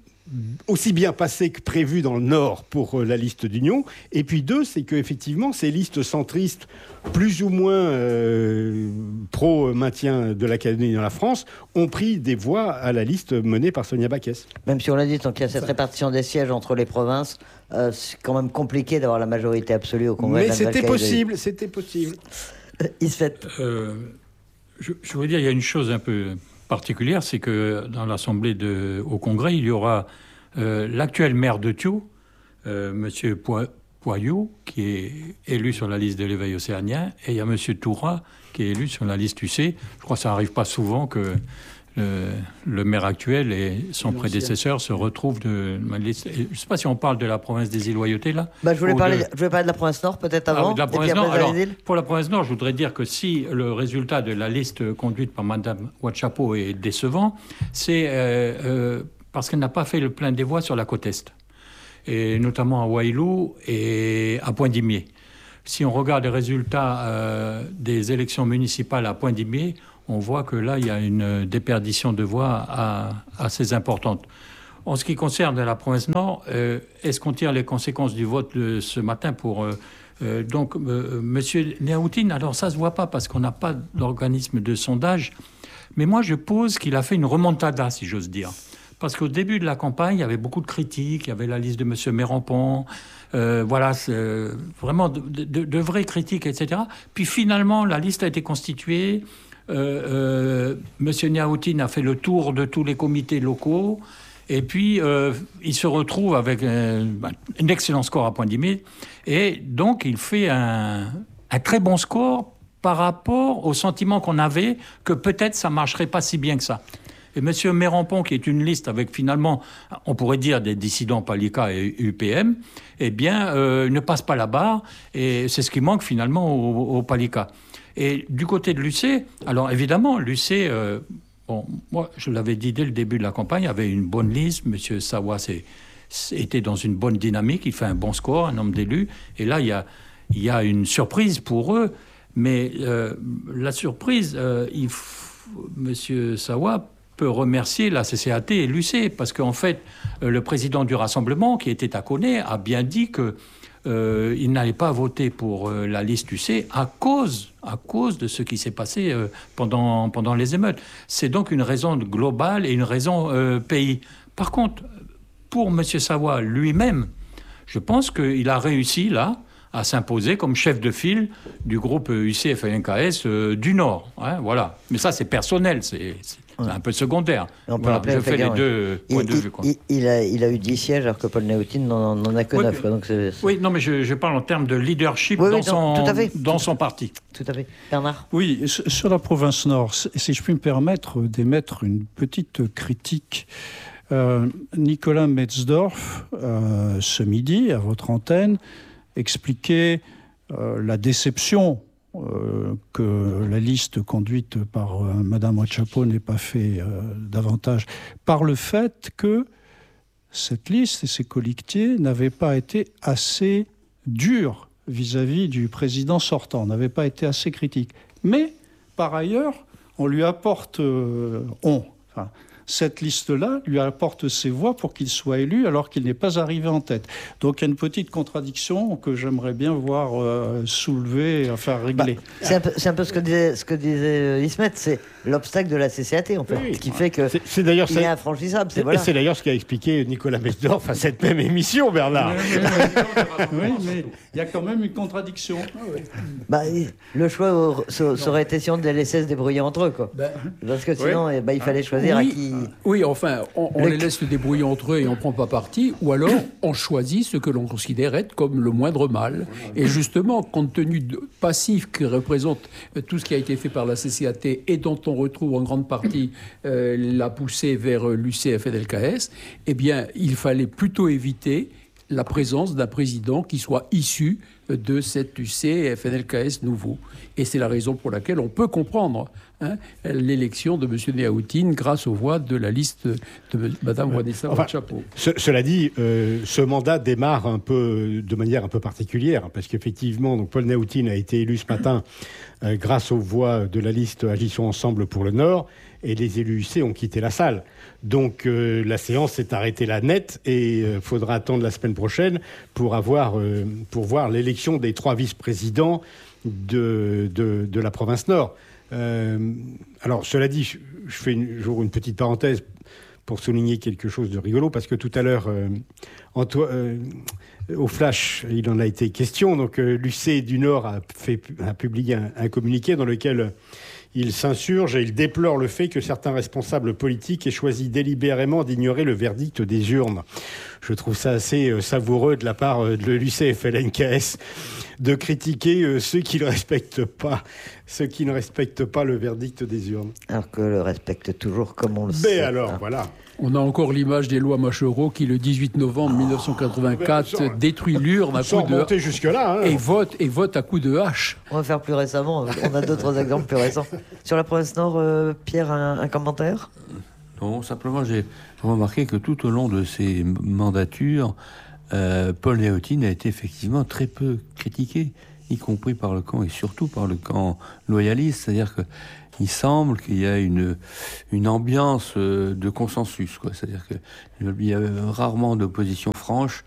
aussi bien passé que prévu dans le Nord pour euh, la liste d'union. Et puis deux, c'est qu'effectivement, ces listes centristes, plus ou moins euh, pro-maintien de la Calédonie dans la France, ont pris des voix à la liste menée par Sonia Backès. Même si on l'a dit, tant qu'il y a cette répartition des sièges entre les provinces, euh, c'est quand même compliqué d'avoir la majorité absolue au Congrès. Mais c'était possible, c'était possible. Il se fait... Euh, je, je veux dire, il y a une chose un peu particulière, c'est que dans l'Assemblée de, au Congrès, il y aura euh, l'actuel maire de Thiou, euh, M. Poyou, qui est élu sur la liste de l'éveil océanien, et il y a M. Toura, qui est élu sur la liste U C. Je crois que ça n'arrive pas souvent que le, le maire actuel et son prédécesseur se retrouvent de ma liste. Je ne sais pas si on parle de la province des îles Loyauté, là. Bah, je, voulais parler, de... je voulais parler de la province Nord, peut-être avant. Ah, de la province Nord. Alors, pour la province Nord, je voudrais dire que si le résultat de la liste conduite par Mme Ouatchapo est décevant, c'est euh, euh, parce qu'elle n'a pas fait le plein des voix sur la côte Est, et notamment à Wailou et à Pointe-d'Imier. Si on regarde les résultats euh, des élections municipales à Pointe-d'Imier, on voit que là, il y a une déperdition de voix assez importante. En ce qui concerne la province Nord, euh, est-ce qu'on tire les conséquences du vote de ce matin pour... Euh, euh, donc, euh, M. Néaoutine, alors ça ne se voit pas parce qu'on n'a pas d'organisme de sondage, mais moi, je pose qu'il a fait une remontada, si j'ose dire. Parce qu'au début de la campagne, il y avait beaucoup de critiques, il y avait la liste de M. Mérampon, euh, voilà, euh, vraiment de, de, de vraies critiques, et cetera. Puis finalement, la liste a été constituée. Euh, euh, M. Néaoutine a fait le tour de tous les comités locaux. Et puis, euh, il se retrouve avec un, un excellent score à Pointe-d'Imier. Et donc, il fait un, un très bon score par rapport au sentiment qu'on avait que peut-être ça ne marcherait pas si bien que ça. Et M. Mérampon, qui est une liste avec finalement, on pourrait dire, des dissidents Palika et U P M, eh bien, euh, ne passe pas la barre. Et c'est ce qui manque finalement au, au Palika. Et du côté de l'U C, alors évidemment, l'U C... Euh, Bon, moi, je l'avais dit dès le début de la campagne, il y avait une bonne liste. M. Sawa c'est, était dans une bonne dynamique, il fait un bon score, un homme d'élu. Et là, il y a, il y a une surprise pour eux. Mais euh, la surprise, euh, il f... M. Sawa peut remercier la C C A T et l'U C, parce qu'en fait, euh, le président du Rassemblement, qui était à Coné, a bien dit que Euh, il n'allait pas voter pour euh, la liste U C à cause, à cause de ce qui s'est passé euh, pendant, pendant les émeutes. C'est donc une raison globale et une raison euh, pays. Par contre, pour M. Sawa lui-même, je pense qu'il a réussi là à s'imposer comme chef de file du groupe U C F N K S euh, du Nord. Hein, voilà. Mais ça, c'est personnel, c'est, c'est ouais. un peu secondaire. On voilà, je fais les deux il, points de il, vue. Quoi. Il, il, a, il a eu dix sièges alors que Paul Néaoutine n'en, n'en a que neuf. Oui, donc c'est, c'est... oui, non, mais je, je parle en termes de leadership oui, dans, oui, son, tout à fait. dans tout, son parti. Tout à fait. Bernard ? Oui, sur la province Nord, si je puis me permettre d'émettre une petite critique. Euh, Nicolas Metzdorf, euh, ce midi, à votre antenne, expliquait euh, la déception euh, que la liste conduite par euh, Madame Wachapo n'ait pas fait euh, davantage, par le fait que cette liste et ces collectiers n'avaient pas été assez durs vis-à-vis du président sortant, n'avaient pas été assez critiques. Mais, par ailleurs, on lui apporte... Euh, on, enfin, cette liste-là lui apporte ses voix pour qu'il soit élu alors qu'il n'est pas arrivé en tête. Donc il y a une petite contradiction que j'aimerais bien voir euh, soulever, enfin régler. Bah, c'est, un peu, c'est un peu ce que disait, ce que disait Ismet, c'est l'obstacle de la C C A T en fait, oui. Ce qui fait que c'est, c'est d'ailleurs il est infranchissable. C'est, voilà. c'est d'ailleurs ce qu'a expliqué Nicolas Mesdorf à cette même émission, Bernard. Oui, mais il y a quand même une contradiction. Ah, oui. Bah, le choix ça, ça aurait été si on les laissait se débrouiller entre eux, quoi. Ben, parce que sinon, oui. eh ben, il fallait choisir oui. à qui. Oui, enfin, on, on les laisse se débrouiller entre eux et on ne prend pas parti, ou alors on choisit ce que l'on considère être comme le moindre mal. Et justement, compte tenu de passif que représente tout ce qui a été fait par la C C A T et dont on retrouve en grande partie euh, la poussée vers l'U C F N L K S, eh bien, il fallait plutôt éviter la présence d'un président qui soit issu de cet U C F N L K S nouveau. Et c'est la raison pour laquelle on peut comprendre hein, l'élection de M. Néaoutine grâce aux voix de la liste de Mme Vanessa enfin, Wachapo. Ce, cela dit, euh, ce mandat démarre un peu, de manière un peu particulière, parce qu'effectivement, donc Paul Néaoutine a été élu ce matin euh, grâce aux voix de la liste Agissons Ensemble pour le Nord, et les élus U C ont quitté la salle. Donc euh, la séance s'est arrêtée là net et il euh, faudra attendre la semaine prochaine pour, avoir, euh, pour voir l'élection des trois vice-présidents de, de, de la province Nord. Euh, alors cela dit, je, je fais une, j'ouvre une petite parenthèse pour souligner quelque chose de rigolo, parce que tout à l'heure, euh, Anto- euh, au Flash, il en a été question. Donc euh, l'U C du Nord a, fait, a publié un, un communiqué dans lequel il s'insurge et il déplore le fait que certains responsables politiques aient choisi délibérément d'ignorer le verdict des urnes. Je trouve ça assez euh, savoureux de la part euh, de l'U C F L N K S de critiquer euh, ceux qui ne respectent pas, ceux qui ne respectent pas le verdict des urnes. Alors que le respecte toujours comme on le Mais sait. Mais alors, hein. Voilà. On a encore l'image des lois Machereau qui, le dix-huit novembre mille neuf cent quatre-vingt-quatre, oh, détruit l'urne à coups de jusque-là, hein. et vote et vote à coups de hache. On va faire plus récemment. On a d'autres exemples plus récents. Sur la province Nord, euh, Pierre, un, un commentaire ? Non, simplement j'ai remarqué que tout au long de ces mandatures, euh, Paul Néaoutine a été effectivement très peu critiqué, y compris par le camp et surtout par le camp loyaliste. C'est-à-dire que il semble qu'il y a une, une ambiance de consensus, quoi. C'est-à-dire qu'il y a rarement d'opposition franche,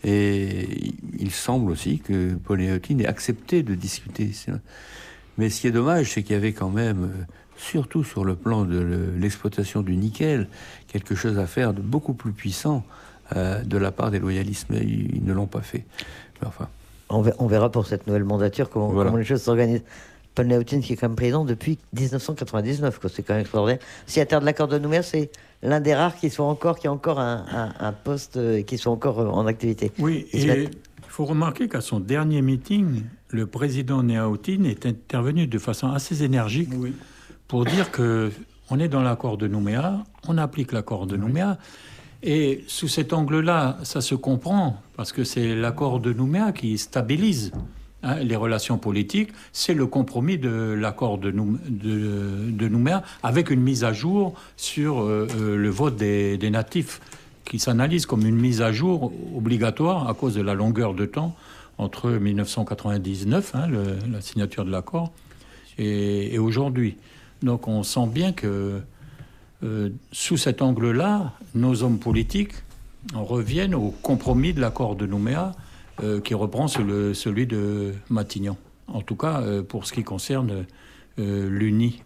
et il semble aussi que Paul Néaoutine ait accepté de discuter. Mais ce qui est dommage, c'est qu'il y avait quand même, surtout sur le plan de l'exploitation du nickel, quelque chose à faire de beaucoup plus puissant euh, de la part des loyalistes, mais ils, ils ne l'ont pas fait. Mais enfin... On verra pour cette nouvelle mandature comment, voilà. comment les choses s'organisent. Paul Néaoutine qui est quand même président depuis dix-neuf cent quatre-vingt-dix-neuf, quoi. C'est quand même extraordinaire. Signataire de l'accord de Nouméa, c'est l'un des rares qui soit encore, qui a encore un, un, un poste et qui soit encore en activité. Oui, et il faut remarquer qu'à son dernier meeting, le président Néaoutine est intervenu de façon assez énergique oui. pour dire que on est dans l'accord de Nouméa, on applique l'accord de oui. Nouméa. Et sous cet angle-là, ça se comprend, parce que c'est l'accord de Nouméa qui stabilise hein, les relations politiques. C'est le compromis de l'accord de, nou- de, de Nouméa, avec une mise à jour sur euh, le vote des, des natifs, qui s'analyse comme une mise à jour obligatoire à cause de la longueur de temps entre dix-neuf cent quatre-vingt-dix-neuf, hein, le, la signature de l'accord, et, et aujourd'hui. Donc on sent bien que Euh, sous cet angle-là, nos hommes politiques reviennent au compromis de l'accord de Nouméa euh, qui reprend le, celui de Matignon. En tout cas, euh, pour ce qui concerne euh, l'U N I.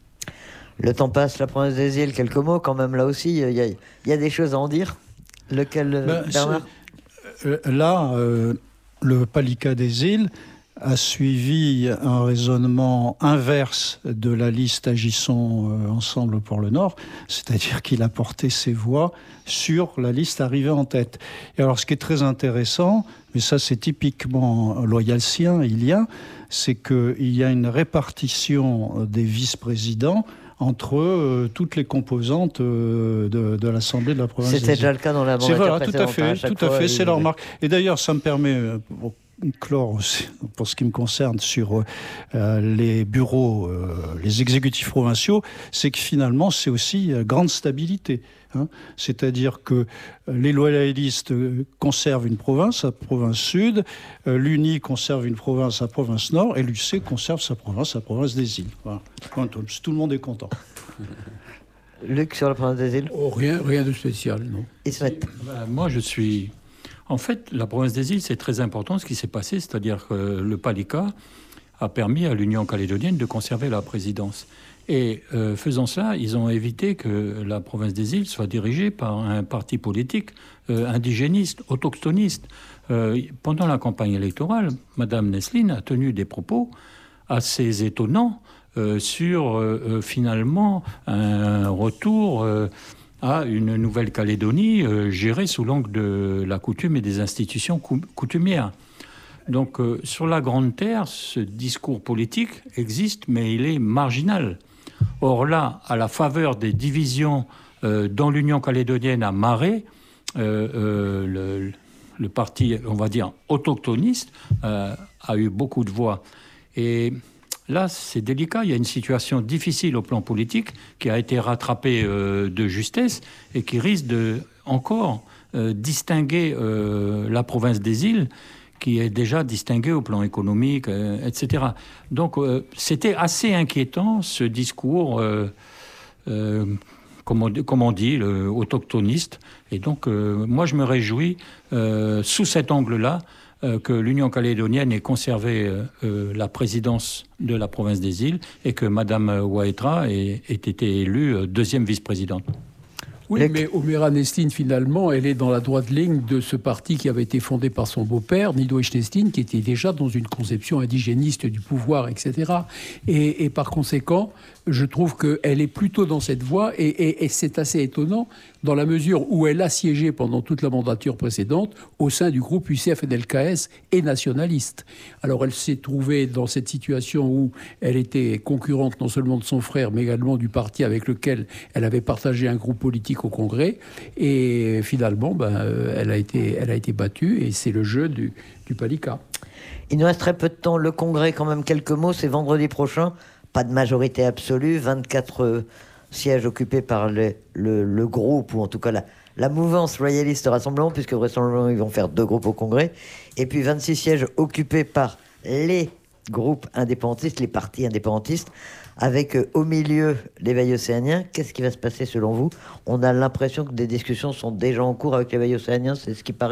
Le temps passe, la province des îles, quelques mots quand même là aussi. Il y a, y a des choses à en dire. Lequel, ben, Bernard ? euh, Là, euh, le Palika des îles a suivi un raisonnement inverse de la liste Agissons Ensemble pour le Nord, c'est-à-dire qu'il a porté ses voix sur la liste arrivée en tête. Et alors, ce qui est très intéressant, mais ça c'est typiquement loyalcien, il y a, c'est qu'il y a une répartition des vice-présidents entre euh, toutes les composantes euh, de, de l'Assemblée de la province. C'était déjà le cas dans la mandature précédente. Tout à fait, à tout à fait, c'est la remarque. Et d'ailleurs, ça me permet... Euh, clore aussi, pour ce qui me concerne, sur euh, les bureaux, euh, les exécutifs provinciaux, c'est que finalement, c'est aussi euh, grande stabilité. Hein. C'est-à-dire que les loyalistes conservent une province, la province sud, euh, l'U N I conserve une province, la province nord, et l'U C conserve sa province, la province des îles. Voilà. Tout le monde est content. Luc, sur la province des îles oh, rien, rien de spécial, non. Ismet. Ben, moi, je suis... En fait, la province des îles, c'est très important ce qui s'est passé, c'est-à-dire que le Palika a permis à l'Union calédonienne de conserver la présidence. Et euh, faisant cela, ils ont évité que la province des îles soit dirigée par un parti politique euh, indigéniste, autochtoniste. Euh, pendant la campagne électorale, Mme Nesline a tenu des propos assez étonnants euh, sur euh, finalement un retour euh, à une Nouvelle-Calédonie euh, gérée sous l'angle de la coutume et des institutions coutumières. Donc euh, sur la Grande Terre, ce discours politique existe, mais il est marginal. Or là, à la faveur des divisions euh, dans l'Union calédonienne à Marais, euh, euh, le, le parti, on va dire, autochtoniste euh, a eu beaucoup de voix. Et là, c'est délicat. Il y a une situation difficile au plan politique qui a été rattrapée euh, de justesse et qui risque de encore euh, distinguer euh, la province des îles, qui est déjà distinguée au plan économique, euh, et cetera. Donc, euh, c'était assez inquiétant, ce discours, euh, euh, comme, on, comme on dit, le autochtoniste. Et donc, euh, moi, je me réjouis, euh, sous cet angle-là, euh, que l'Union calédonienne ait conservé euh, la présidence de la province des îles et que Mme Waetra ait, ait été élue deuxième vice-présidente. Oui, mais Omera Nesline, finalement, elle est dans la droite ligne de ce parti qui avait été fondé par son beau-père, Nidoëch Nesline, qui était déjà dans une conception indigéniste du pouvoir, et cetera. Et, et par conséquent, je trouve qu'elle est plutôt dans cette voie, et, et, et c'est assez étonnant, dans la mesure où elle a siégé pendant toute la mandature précédente au sein du groupe U C F N L K S et nationaliste. Alors elle s'est trouvée dans cette situation où elle était concurrente non seulement de son frère, mais également du parti avec lequel elle avait partagé un groupe politique au Congrès. Et finalement, ben, elle a été, elle a été battue, et c'est le jeu du, du Palika. Il nous reste très peu de temps. Le Congrès, quand même, quelques mots. C'est vendredi prochain. Pas de majorité absolue. vingt-quatre euh, sièges occupés par le, le, le groupe, ou en tout cas la, la mouvance royaliste Rassemblement, puisque vraisemblablement ils vont faire deux groupes au Congrès. Et puis vingt-six sièges occupés par les groupes indépendantistes, les partis indépendantistes, avec euh, au milieu l'éveil océanien. Qu'est-ce qui va se passer selon vous ? On a l'impression que des discussions sont déjà en cours avec l'éveil océanien, c'est ce qui paraît.